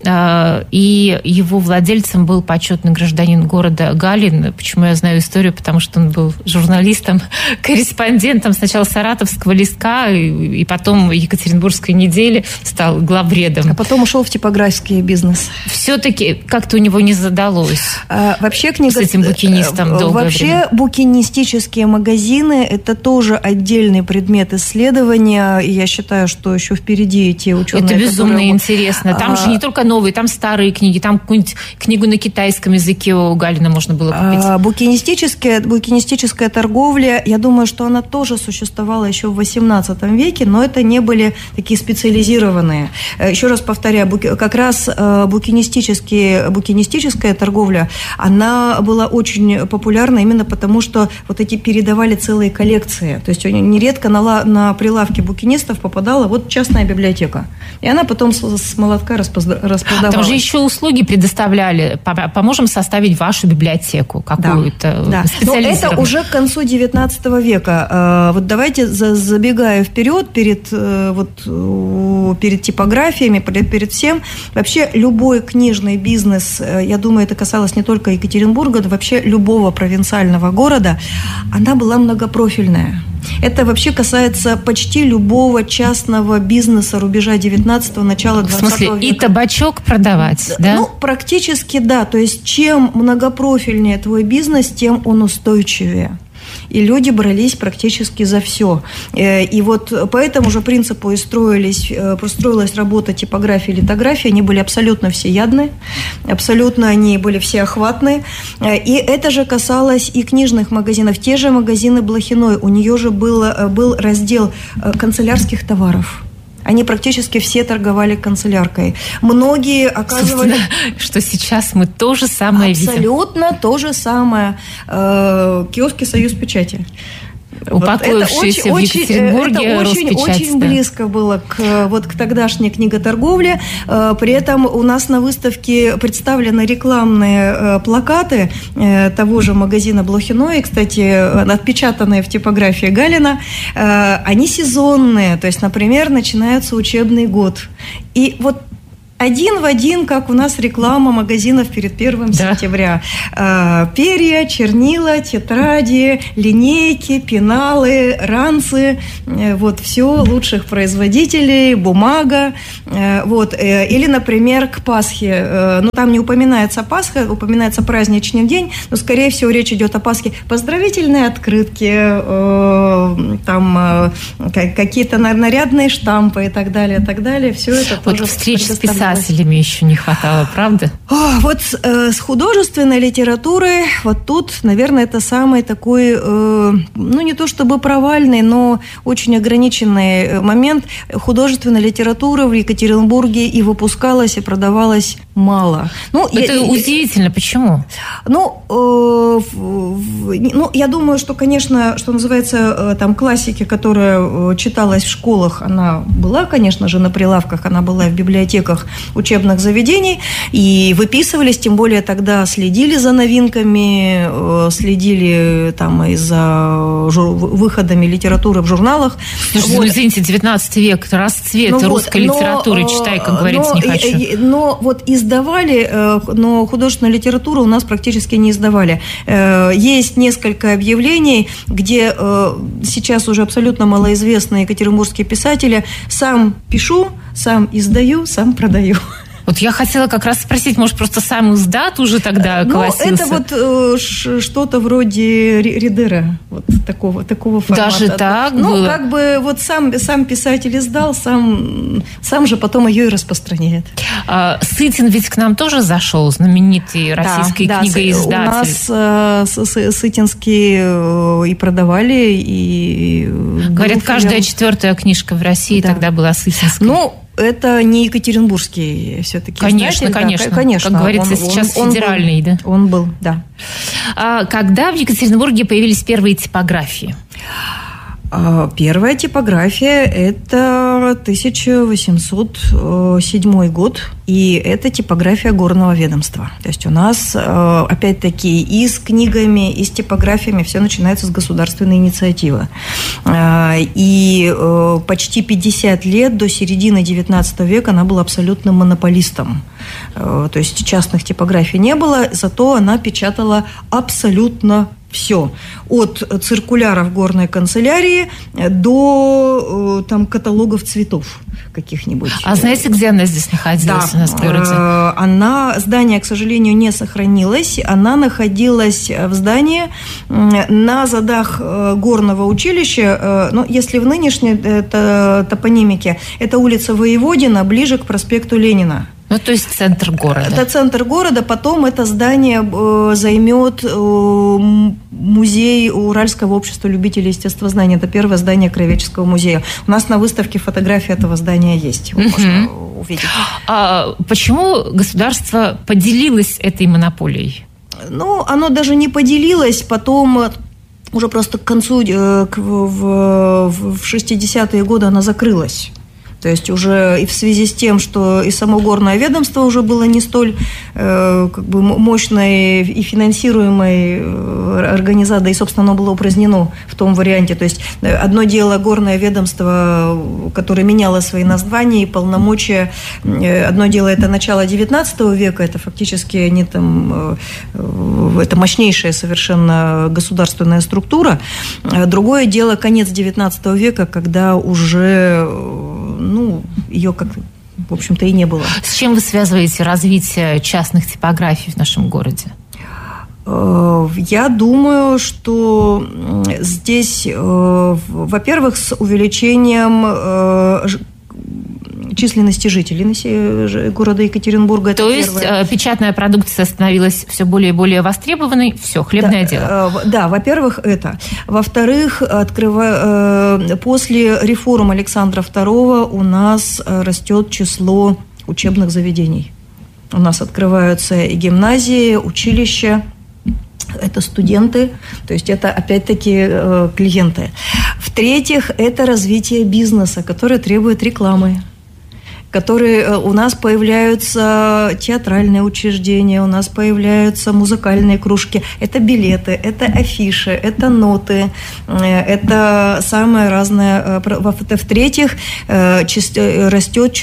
S12: и его владельцем был почетный гражданин города Галин. Почему я знаю историю? Потому что он был журналистом, корреспондентом сначала «Саратовского листка», и потом «Екатеринбургской недели», стал главредом.
S13: А потом ушел в типографский бизнес.
S12: Все-таки как-то у него не задалось.
S13: А, вообще книга...
S12: С этим «Букинистом» долгое
S13: Вообще
S12: время.
S13: букинистические магазины – это тоже отдельный предмет исследования. И я считаю, что еще впереди те ученые,
S12: это безумно
S13: которые...
S12: интересно. Там а... же не только новые, там старые книги, там какую-нибудь книгу на китайском языке у Галина можно было купить.
S13: А, букинистическая, букинистическая торговля, я думаю, что она тоже существовала еще в восемнадцатом веке, но это не были такие специализированные. Еще раз повторяю, как раз букинистические, букинистическая торговля, она была очень популярна именно потому, что вот эти передавали целые коллекции. То есть нередко на, на прилавки букинистов попадала вот частная библиотека. библиотека. И она потом с, с молотка распродавалась.
S12: Там же еще услуги предоставляли. Поможем составить вашу библиотеку какую-то.
S13: Да. Но это уже к концу девятнадцатого века. Вот давайте, забегая вперед, перед, вот, перед типографиями, перед всем, вообще любой книжный бизнес, я думаю, это касалось не только Екатеринбурга, но вообще любого провинциального города, она была многопрофильная. Это вообще касается почти любого частного бизнеса рубежа девятнадцатого, начала двадцатого века.
S12: В смысле, и табачок продавать, да?
S13: Ну, практически да. То есть, чем многопрофильнее твой бизнес, тем он устойчивее. И люди брались практически за все. И вот по этому же принципу и строились, строилась работа типографии и литографии. Они были абсолютно всеядны, абсолютно они были всеохватны. И это же касалось и книжных магазинов. Те же магазины Блохиной, у нее же был, был раздел канцелярских товаров. Они практически все торговали канцеляркой. Многие оказывали...
S12: Что сейчас мы то же самое видим.
S13: Абсолютно то же самое. Киоски «Союз печати».
S12: Упокоившиеся
S13: вот
S12: в Екатеринбурге
S13: это очень, очень, очень близко было к, вот, к тогдашней книготорговле. При этом у нас на выставке представлены рекламные плакаты того же магазина Блохино, и, кстати, отпечатанные в типографии Галина. Они сезонные, то есть, например, начинается учебный год. И вот один в один, как у нас реклама магазинов перед первым да. сентября. Перья, чернила, тетради, линейки, пеналы, ранцы. Вот, все лучших производителей, бумага. Вот. Или, например, к Пасхе. Ну, там не упоминается Пасха, упоминается праздничный день, но, скорее всего, речь идет о Пасхе. Поздравительные открытки, там какие-то нарядные штампы и так далее, и так далее. Все это
S12: вот
S13: тоже
S12: встречи с писателями еще не хватало, правда?
S13: О, вот э, с художественной литературой, вот тут, наверное, это самый такой, э, ну, не то чтобы провальный, но очень ограниченный момент. Художественная литература в Екатеринбурге и выпускалась, и продавалась мало. Ну,
S12: это
S13: я,
S12: удивительно. Почему?
S13: Ну, э, в, ну, я думаю, что, конечно, что называется, э, там, классики, которая читалась в школах, она была, конечно же, на прилавках, она была в библиотеках учебных заведений, и выписывались, тем более тогда следили за новинками, следили там и за жур... выходами литературы в журналах.
S12: Слушайте, вот. Ну, извините, девятнадцатый век, расцвет ну, русской вот, литературы, но, читай, как говорится,
S13: но,
S12: не хочу.
S13: Но вот издавали, но художественную литературу у нас практически не издавали. Есть несколько объявлений, где сейчас уже абсолютно малоизвестные екатеринбургские писатели: сам пишу, сам издаю, сам продаю.
S12: Вот я хотела как раз спросить, может, просто сам издат уже тогда колосился?
S13: Ну, это вот э, что-то вроде Ридера, вот такого, такого формата.
S12: Даже так
S13: ну,
S12: было?
S13: Ну, как бы вот сам, сам писатель издал, сам, сам же потом ее и распространяет.
S12: А, Сытин ведь к нам тоже зашел, знаменитый российский да, книгоиздатель.
S13: Да, у нас э, Сытинские э, и продавали, и...
S12: Говорят, каждая четвертая книжка в России да. тогда была сытинская.
S13: Ну, это не екатеринбургский все-таки
S12: конечно,
S13: издатель.
S12: Конечно,
S13: да, конечно.
S12: Как говорится,
S13: он,
S12: сейчас
S13: он,
S12: федеральный,
S13: он был,
S12: да?
S13: Он был, да.
S12: А когда в Екатеринбурге появились первые типографии?
S13: Первая типография – это тысяча восемьсот седьмой год, и это типография горного ведомства. То есть у нас, опять-таки, и с книгами, и с типографиями все начинается с государственной инициативы. И почти пятьдесят лет, до середины девятнадцатого века, она была абсолютным монополистом. То есть частных типографий не было, зато она печатала абсолютно все. От циркуляров горной канцелярии до там, каталогов цветов каких-нибудь.
S12: А знаете, где она здесь находилась
S13: да.
S12: у нас в городе?
S13: Она, здание, к сожалению, не сохранилось. Она находилась в здании на задах горного училища. Ну, если в нынешней топонимике, это улица Воеводина, ближе к проспекту Ленина.
S12: Ну, то есть центр города.
S13: Это центр города. Потом это здание э, займет э, музей Уральского общества любителей естествознания. Это первое здание Краеведческого музея. У нас на выставке фотографии этого здания есть. Вы можете увидеть.
S12: А почему государство поделилось этой монополией?
S13: Ну, оно даже не поделилось. Потом... Уже просто к концу, э, к, в, в шестидесятые годы она закрылась. То есть уже и в связи с тем, что и само горное ведомство уже было не столь э, как бы мощной и финансируемой организацией, и, собственно, оно было упразднено в том варианте. То есть одно дело горное ведомство, которое меняло свои названия и полномочия. Одно дело это начало девятнадцатого века, это фактически они там, это мощнейшая совершенно государственная структура. Другое дело конец девятнадцатого века, когда уже... ну, ее как, в общем-то, и не было.
S12: С чем вы связываете развитие частных типографий в нашем городе?
S13: Я думаю, что здесь, во-первых, с увеличением численности жителей города Екатеринбурга.
S12: То есть первое. Печатная продукция становилась все более и более востребованной. Все, хлебное
S13: да,
S12: дело.
S13: Да, во-первых, это. Во-вторых, открыва... после реформ Александра второго у нас растет число учебных заведений. У нас открываются и гимназии, училища. Это студенты, то есть это опять-таки э, клиенты. В-третьих, это развитие бизнеса, которое требует рекламы. Которые у нас появляются театральные учреждения, у нас появляются музыкальные кружки. Это билеты, это афиши, это ноты, это самое разное. В-третьих, растет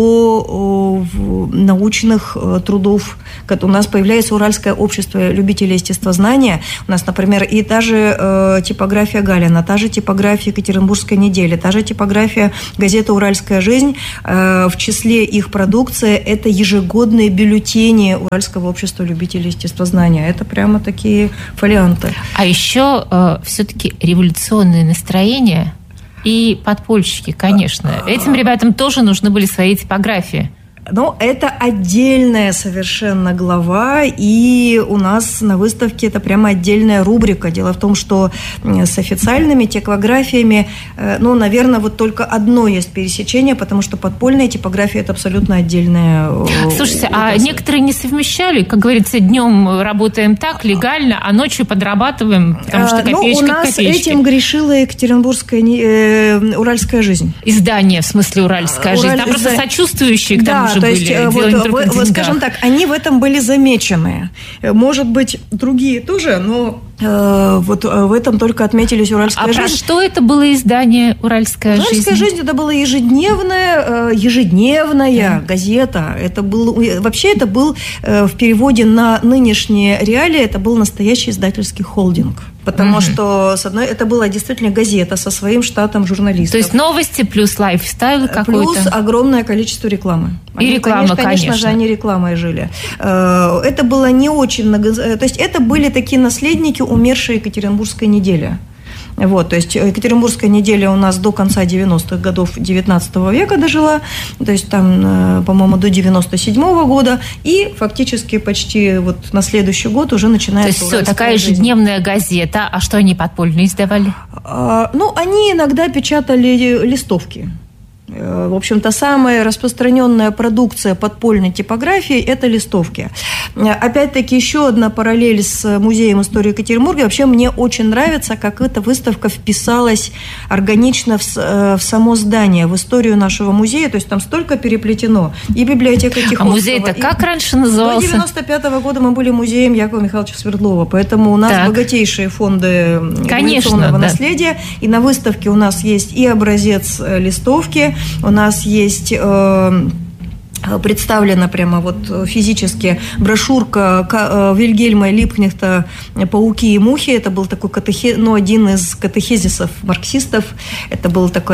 S13: число научных трудов. У нас появляется Уральское общество любителей естествознания. У нас, например, и та же типография Галина, та же типография Екатеринбургской недели, та же типография газеты «Уральская жизнь». В В числе их продукция – это ежегодные бюллетени Уральского общества любителей естествознания. Это прямо такие фолианты.
S12: А еще э, все-таки революционные настроения и подпольщики, конечно. Этим ребятам тоже нужны были свои типографии.
S13: Но это отдельная совершенно глава, и у нас на выставке это прямо отдельная рубрика. Дело в том, что с официальными типографиями, ну, наверное, вот только одно есть пересечение, потому что подпольная типография – это абсолютно отдельная.
S12: Слушайте, а некоторые не совмещали? Как говорится, днем работаем так, легально, а ночью подрабатываем, потому что копеечка к копеечке.
S13: Ну, у нас этим грешила Екатеринбургская, э, Уральская жизнь.
S12: Издание, в смысле Уральская жизнь. Там просто сочувствующие к тому
S13: да,
S12: же
S13: то
S12: были.
S13: есть, вот, вот, скажем так, они в этом были замечены. Может быть, другие тоже, но э, вот в этом только отметились «Уральская
S12: а
S13: жизнь».
S12: А про что это было издание «Уральская жизнь»?
S13: «Уральская жизнь» это была ежедневная, ежедневная да. газета. Это был, вообще это был в переводе на нынешние реалии, это был настоящий издательский холдинг. Потому угу. что, с одной, это была действительно газета со своим штатом журналистов.
S12: То есть новости плюс лайфстайл какой-то?
S13: Плюс огромное количество рекламы.
S12: И они, реклама, конечно.
S13: Конечно же, они рекламой жили. Это было не очень много... То есть это были такие наследники умершей Екатеринбургской недели. Вот, то есть Екатеринбургская неделя у нас до конца девяностых годов девятнадцатого века дожила, то есть там, по-моему, до девяносто седьмого года, и фактически почти вот на следующий год уже начинается...
S12: То есть все, такая ежедневная газета, а что они подпольно издавали?
S13: А, ну, они иногда печатали листовки. В общем-то, самая распространенная продукция подпольной типографии – это листовки. Опять-таки, еще одна параллель с Музеем истории Екатеринбурга. Вообще, мне очень нравится, как эта выставка вписалась органично в, в само здание, в историю нашего музея. То есть, там столько переплетено. И библиотека Тихоцкого.
S12: А музей-то как раньше назывался?
S13: До девяносто пятого года мы были музеем Якова Михайловича Свердлова. Поэтому у нас так. богатейшие фонды революционного да. наследия. И на выставке у нас есть и образец листовки, у нас есть э, представлена прямо вот физически брошюрка Вильгельма Липкнехта «Пауки и мухи». Это был такой катехе... ну, один из катехизисов марксистов. Это был такой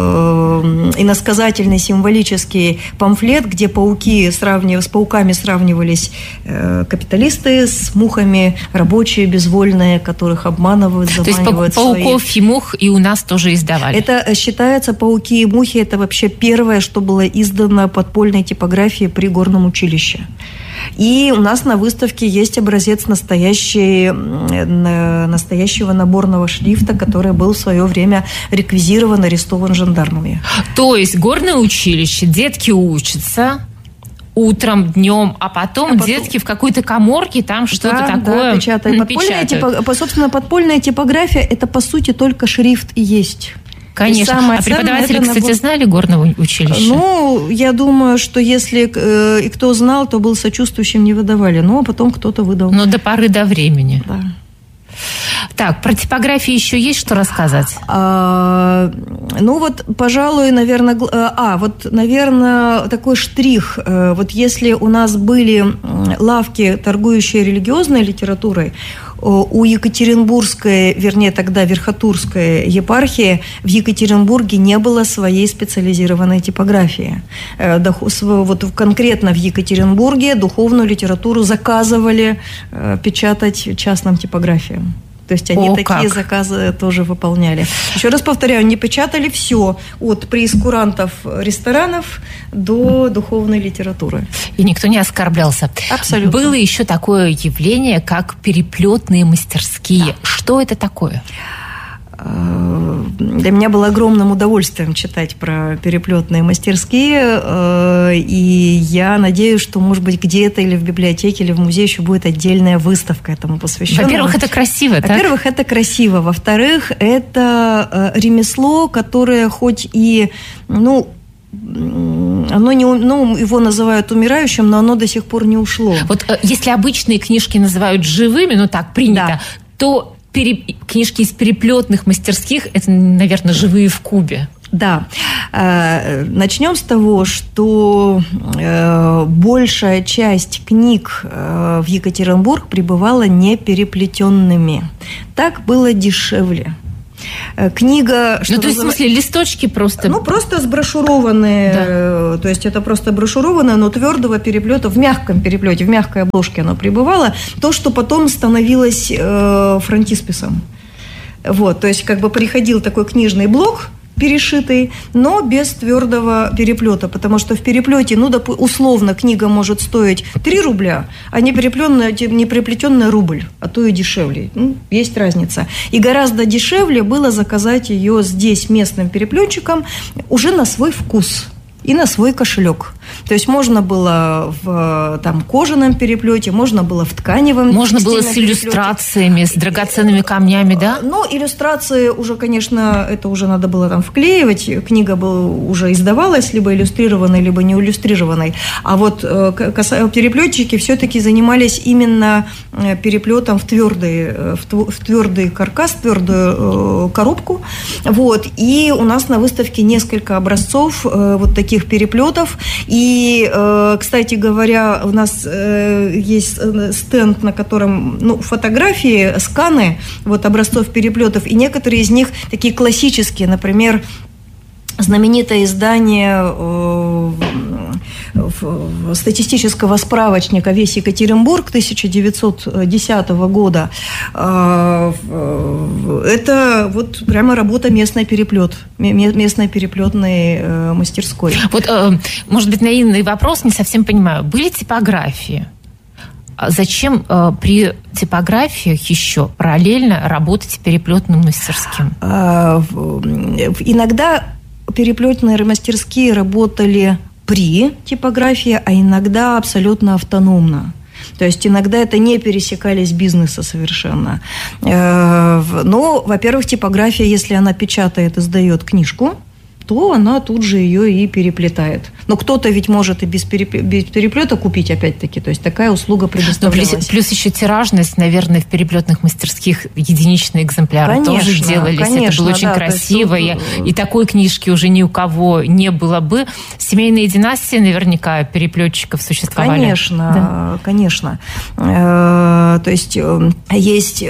S13: э, иносказательный символический памфлет, где пауки сравнив... с пауками сравнивались э, капиталисты, с мухами рабочие, безвольные, которых обманывают, заманивают.
S12: То есть пауков свои... и мух и у нас тоже издавали?
S13: Это считается, пауки и мухи, это вообще первое, что было издано подпольной типографии при горном училище. И у нас на выставке есть образец настоящий, настоящего наборного шрифта, который был в свое время реквизирован, арестован жандармами.
S12: То есть горное училище, детки учатся утром, днем, а потом, а потом детки в какой-то каморке там что-то да, такое
S13: да, печатают. Подпольная типо... Собственно, подпольная типография – это, по сути, только шрифт и есть.
S12: Конечно. А преподаватели, кстати, набор... знали горного училища?
S13: Ну, я думаю, что если э, и кто знал, то был сочувствующим, не выдавали. Но потом кто-то выдал.
S12: Но до поры до времени.
S13: Да.
S12: Так, про типографии еще есть что рассказать?
S13: А, ну вот, пожалуй, наверное... А, вот, наверное, такой штрих. Вот если у нас были лавки, торгующие религиозной литературой, у Екатеринбургской, вернее, тогда Верхотурской епархии в Екатеринбурге не было своей специализированной типографии. Вот конкретно в Екатеринбурге духовную литературу заказывали печатать частным типографиям. То есть они
S3: О,
S13: такие
S3: как.
S13: заказы тоже выполняли. Еще раз повторяю, не печатали все, от прейскурантов ресторанов до духовной литературы.
S12: И никто не оскорблялся.
S13: Абсолютно.
S12: Было еще такое явление, как переплетные мастерские. Да. Что это такое?
S13: Для меня было огромным удовольствием читать про переплетные мастерские, и я надеюсь, что, может быть, где-то или в библиотеке, или в музее еще будет отдельная выставка этому посвященная.
S12: Во-первых, это красиво, так?
S13: Во-первых, это красиво. Во-вторых, это ремесло, которое хоть и, ну, оно не, ну, его называют умирающим, но оно до сих пор не ушло.
S12: Вот если обычные книжки называют живыми, ну так принято, да. то Пере... книжки из переплетных мастерских – это, наверное, живые в кубе.
S13: Да. Начнем с того, что большая часть книг в Екатеринбург прибывала не переплетенными. Так было дешевле. Книга...
S12: Ну, то есть, называется... в смысле, листочки просто...
S13: Ну, просто сброшурованные. Да. То есть, это просто брошурованное, но твердого переплета, в мягком переплете, в мягкой обложке оно пребывало. То, что потом становилось э, фронтисписом. Вот, то есть, как бы приходил такой книжный блок, перешитый, но без твердого переплета, потому что в переплете, ну, доп- условно, книга может стоить три рубля, а не переплетенная, не переплетенная рубль, а то и дешевле. Ну, есть разница. И гораздо дешевле было заказать ее здесь местным переплетчиком уже на свой вкус и на свой кошелек. То есть можно было в там, кожаном переплете, можно было в тканевом.
S12: Можно было с иллюстрациями, переплете. С драгоценными камнями, да?
S13: Ну, иллюстрации уже, конечно, это уже надо было там вклеивать. Книга была, уже издавалась, либо иллюстрированной, либо не иллюстрированной. А вот переплетчики все-таки занимались именно переплетом в твердый, в твердый каркас, в твердую коробку. Вот. И у нас на выставке несколько образцов вот таких переплетов. И, кстати говоря, у нас есть стенд, на котором ну, фотографии, сканы вот, образцов переплетов, и некоторые из них такие классические, например, знаменитое издание статистического справочника «Весь Екатеринбург» тысяча девятьсот десятого года. Это вот прямо работа местной переплет, местной переплетной мастерской.
S12: Вот, может быть, наивный вопрос, не совсем понимаю. Были типографии? Зачем э, при типографиях еще параллельно работать переплетным мастерским?
S13: Иногда переплетные мастерские работали при типографии, а иногда абсолютно автономно. То есть иногда это не пересекались бизнеса совершенно. Но, во-первых, типография, если она печатает, издает книжку, то она тут же ее и переплетает. Но кто-то ведь может и без, переп... без переплета купить, опять-таки. То есть такая услуга предоставлялась.
S12: Плюс, плюс еще тиражность, наверное, в переплетных мастерских единичные экземпляры конечно, тоже делались. Конечно, это было очень да, красиво. Есть... И, и такой книжки уже ни у кого не было бы. Семейные династии наверняка переплетчиков существовали.
S13: Конечно, да. конечно. То есть есть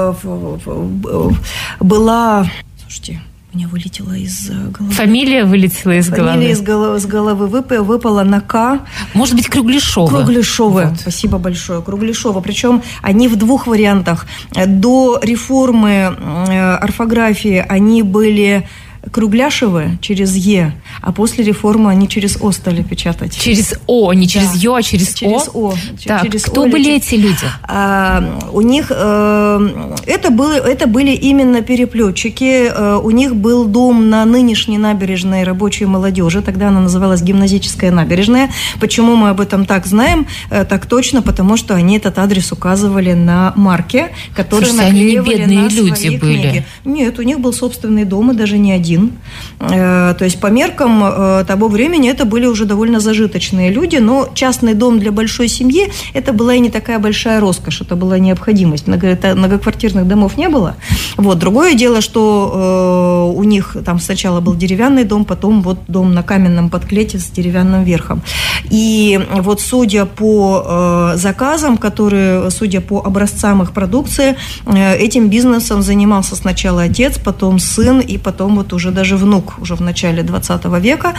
S13: была... Слушайте... У меня вылетела из головы.
S12: Фамилия вылетела из головы.
S13: Фамилия из головы, из головы выпала, выпала на К.
S12: Может быть, Кругляшова.
S13: Кругляшова. Вот. Спасибо большое. Кругляшова. Причем они в двух вариантах. До реформы орфографии они были Кругляшевы через Е, а после реформы они через О стали печатать.
S12: Через О, не через да. Ё, а через,
S13: через О. О.
S12: Так,
S13: через
S12: кто
S13: О
S12: были эти люди?
S13: А, у них а, это, было, это были именно переплетчики. А, у них был дом на нынешней набережной рабочей молодежи. Тогда она называлась Гимназическая набережная. Почему мы об этом так знаем? А, так точно, потому что они этот адрес указывали на марке, которые наклеивали
S12: они не бедные
S13: на
S12: люди
S13: свои
S12: были.
S13: Книги. Нет, у них был собственный дом, и даже не один. То есть по меркам того времени это были уже довольно зажиточные люди, но частный дом для большой семьи это была и не такая большая роскошь, это была необходимость. Многоквартирных домов не было. Вот. Другое дело, что у них там сначала был деревянный дом, потом вот дом на каменном подклете с деревянным верхом. И вот судя по заказам, которые, судя по образцам их продукции, этим бизнесом занимался сначала отец, потом сын и потом вот уже даже внук уже в начале двадцатого века.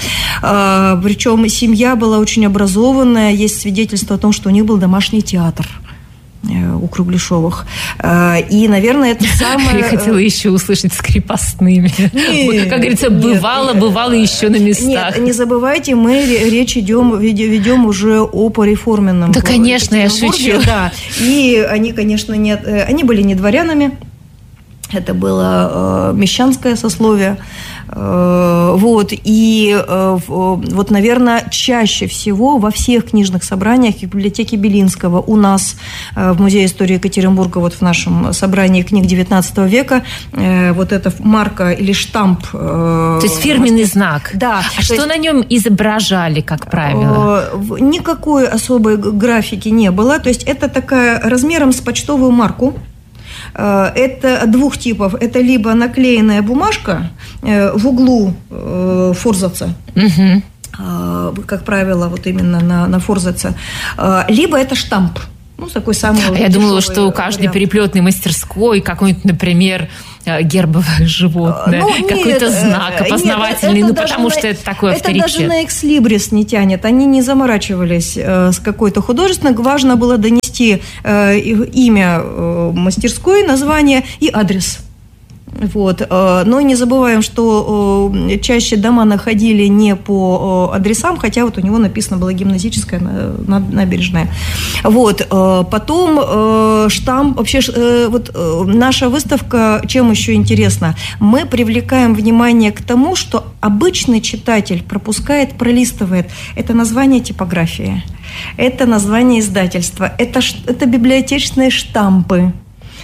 S13: Причем семья была очень образованная. Есть свидетельство о том, что у них был домашний театр. у Кругляшовых. И, наверное, это самое...
S12: Я хотела еще услышать с крепостными. Вот, как говорится, бывало, бывало еще на местах.
S13: Нет, не забывайте, мы речь идем, ведем уже о пореформенном.
S12: Да, конечно, я шучу.
S13: Да. И они, конечно, не, они были не дворянами. Это было э, мещанское сословие. Э, вот. И э, вот, наверное, чаще всего во всех книжных собраниях в библиотеке Белинского у нас э, в Музее истории Екатеринбурга, вот в нашем собрании книг девятнадцатого века, э, вот эта марка или штамп. Э,
S12: То есть фирменный знак.
S13: Да.
S12: А что
S13: есть,
S12: на нем изображали, как правило?
S13: Э, никакой особой графики не было. То есть это такая размером с почтовую марку. Это двух типов. Это либо наклеенная бумажка в углу форзаца, угу. как правило, вот именно на, на форзаце, либо это штамп. Ну, такой самый
S12: а я думала, что у каждой вариант. Переплетной мастерской какой-нибудь, например, гербовое животное, ну, какой-то знак опознавательный, нет, ну, потому что это такой
S13: это
S12: авторитет.
S13: Это даже на экслибрис не тянет. Они не заморачивались э, с какой-то художественной. Важно было донести э, имя э, мастерской, название и адрес. Вот. Но не забываем, что чаще дома находили не по адресам, хотя вот у него написано было гимназическая набережная. Вот. Потом штамп, вообще вот наша выставка, чем еще интересна, мы привлекаем внимание к тому, что обычный читатель пропускает, пролистывает. Это название типографии, это название издательства, это, это библиотечные штампы.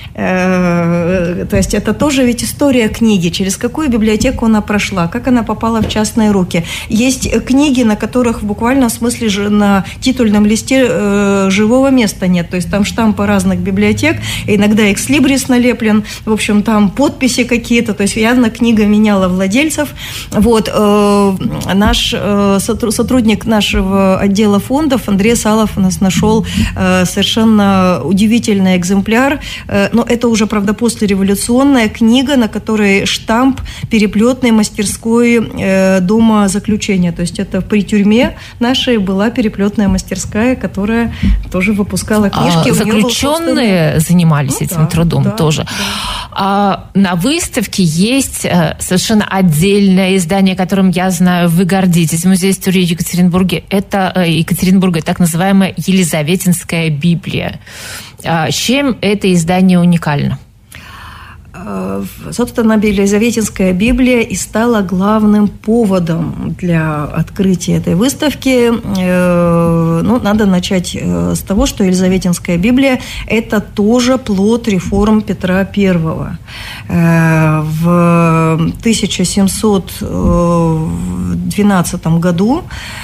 S13: То есть это тоже ведь история книги, через какую библиотеку она прошла, как она попала в частные руки. Есть книги, на которых в буквальном смысле же на титульном листе живого места нет, то есть там штампы разных библиотек, иногда экслибрис налеплен, в общем, там подписи какие-то, то есть явно книга меняла владельцев. Вот, наш сотрудник нашего отдела фондов Андрей Салов у нас нашел совершенно удивительный экземпляр, но это уже, правда, послереволюционная книга, на которой штамп переплетной мастерской э, дома заключения. То есть это при тюрьме нашей была переплетная мастерская, которая тоже выпускала книжки.
S12: А заключенные был занимались ну, этим да, трудом да, тоже. Да. А, на выставке есть совершенно отдельное издание, которым, я знаю, вы гордитесь. Музей истории Екатеринбурга. Это э, Екатеринбурга, так называемая Елизаветинская Библия. А, чем это издание уникально?
S13: Собственно, Елизаветинская Библия и стала главным поводом для открытия этой выставки. Ну, надо начать с того, что Елизаветинская Библия – это тоже плод реформ Петра Первого. В тысяча семьсот двенадцатом году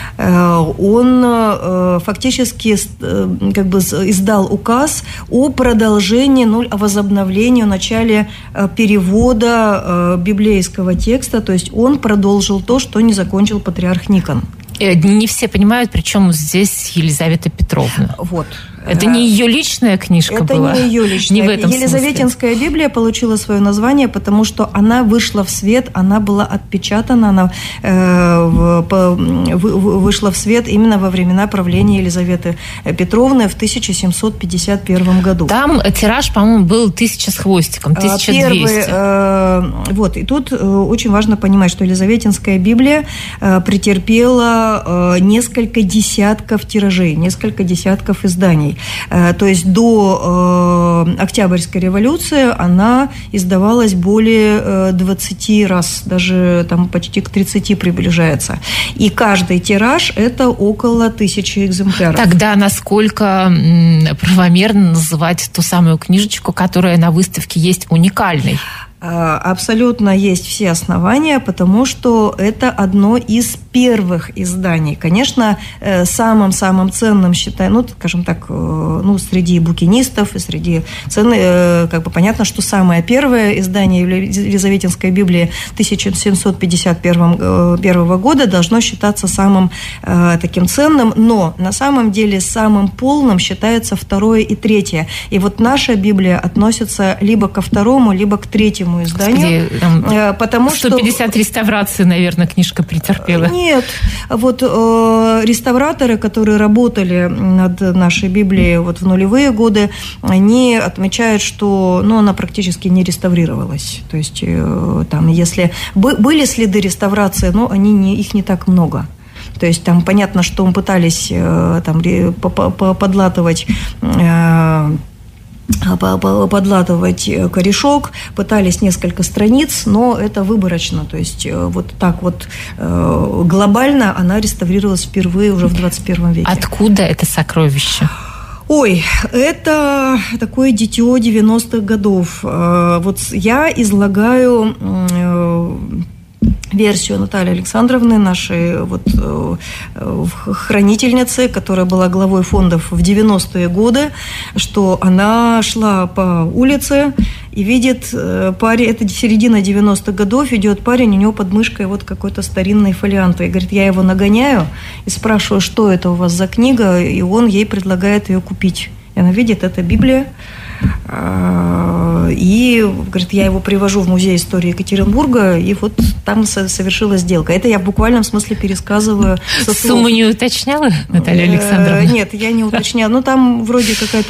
S13: он фактически как бы издал указ о продолжении, ну, о возобновлении, о начале перевода библейского текста, то есть он продолжил то, что не закончил патриарх Никон.
S12: Не все понимают, причем здесь Елизавета Петровна.
S13: Вот.
S12: Это не ее личная книжка
S13: это
S12: была?
S13: Это не ее личная.
S12: Не в этом
S13: Елизаветинская
S12: смысле.
S13: Библия получила свое название, потому что она вышла в свет, она была отпечатана, она э, в, по, в, вышла в свет именно во времена правления Елизаветы Петровны в тысяча семьсот пятьдесят первом году.
S12: Там тираж, по-моему, был тысяча с хвостиком, тысяча двести.
S13: Первый, э, вот, и тут э, очень важно понимать, что Елизаветинская Библия э, претерпела э, несколько десятков тиражей, несколько десятков изданий. То есть до э, Октябрьской революции она издавалась более двадцати раз, даже там почти к тридцати приближается. И каждый тираж – это около тысячи экземпляров.
S12: Тогда насколько правомерно называть ту самую книжечку, которая на выставке есть, уникальной?
S13: Абсолютно есть все основания, потому что это одно из первых изданий. Конечно, самым-самым ценным считаю, ну, скажем так, ну, среди букинистов и среди ценных, как бы понятно, что самое первое издание Елизаветинской Библии тысяча семьсот пятьдесят первого года должно считаться самым таким ценным, но на самом деле самым полным считается второе и третье. И вот наша Библия относится либо ко второму, либо к третьему этому изданию.
S12: Господи, там
S13: потому
S12: сто пятьдесят что... реставраций, наверное, книжка претерпела.
S13: Нет. Вот э, реставраторы, которые работали над нашей Библией вот в нулевые годы, они отмечают, что ну, она практически не реставрировалась. То есть, э, там, если бы, были следы реставрации, но они не, их не так много. То есть там понятно, что мы пытались э, там, подлатывать... Э, подлатывать корешок, пытались несколько страниц, но это выборочно, то есть вот так вот глобально она реставрировалась впервые уже в двадцать первом веке.
S12: Откуда это сокровище?
S13: Ой, это такое дитё девяностых годов. Вот я излагаю версию Натальи Александровны, нашей вот, э, хранительницы, которая была главой фондов в девяностые годы, что она шла по улице и видит э, парень, это середина девяностых годов, идет парень, у него под мышкой вот какой-то старинный фолиант. И говорит, я его нагоняю и спрашиваю, что это у вас за книга, и он ей предлагает ее купить. И она видит, это Библия. И, говорит, я его привожу в музей истории Екатеринбурга, и вот там совершилась сделка. Это я в буквальном смысле пересказываю.
S12: Сумму не уточняла, Наталья Александровна?
S13: Нет, я не уточняла. Ну, там вроде какая-то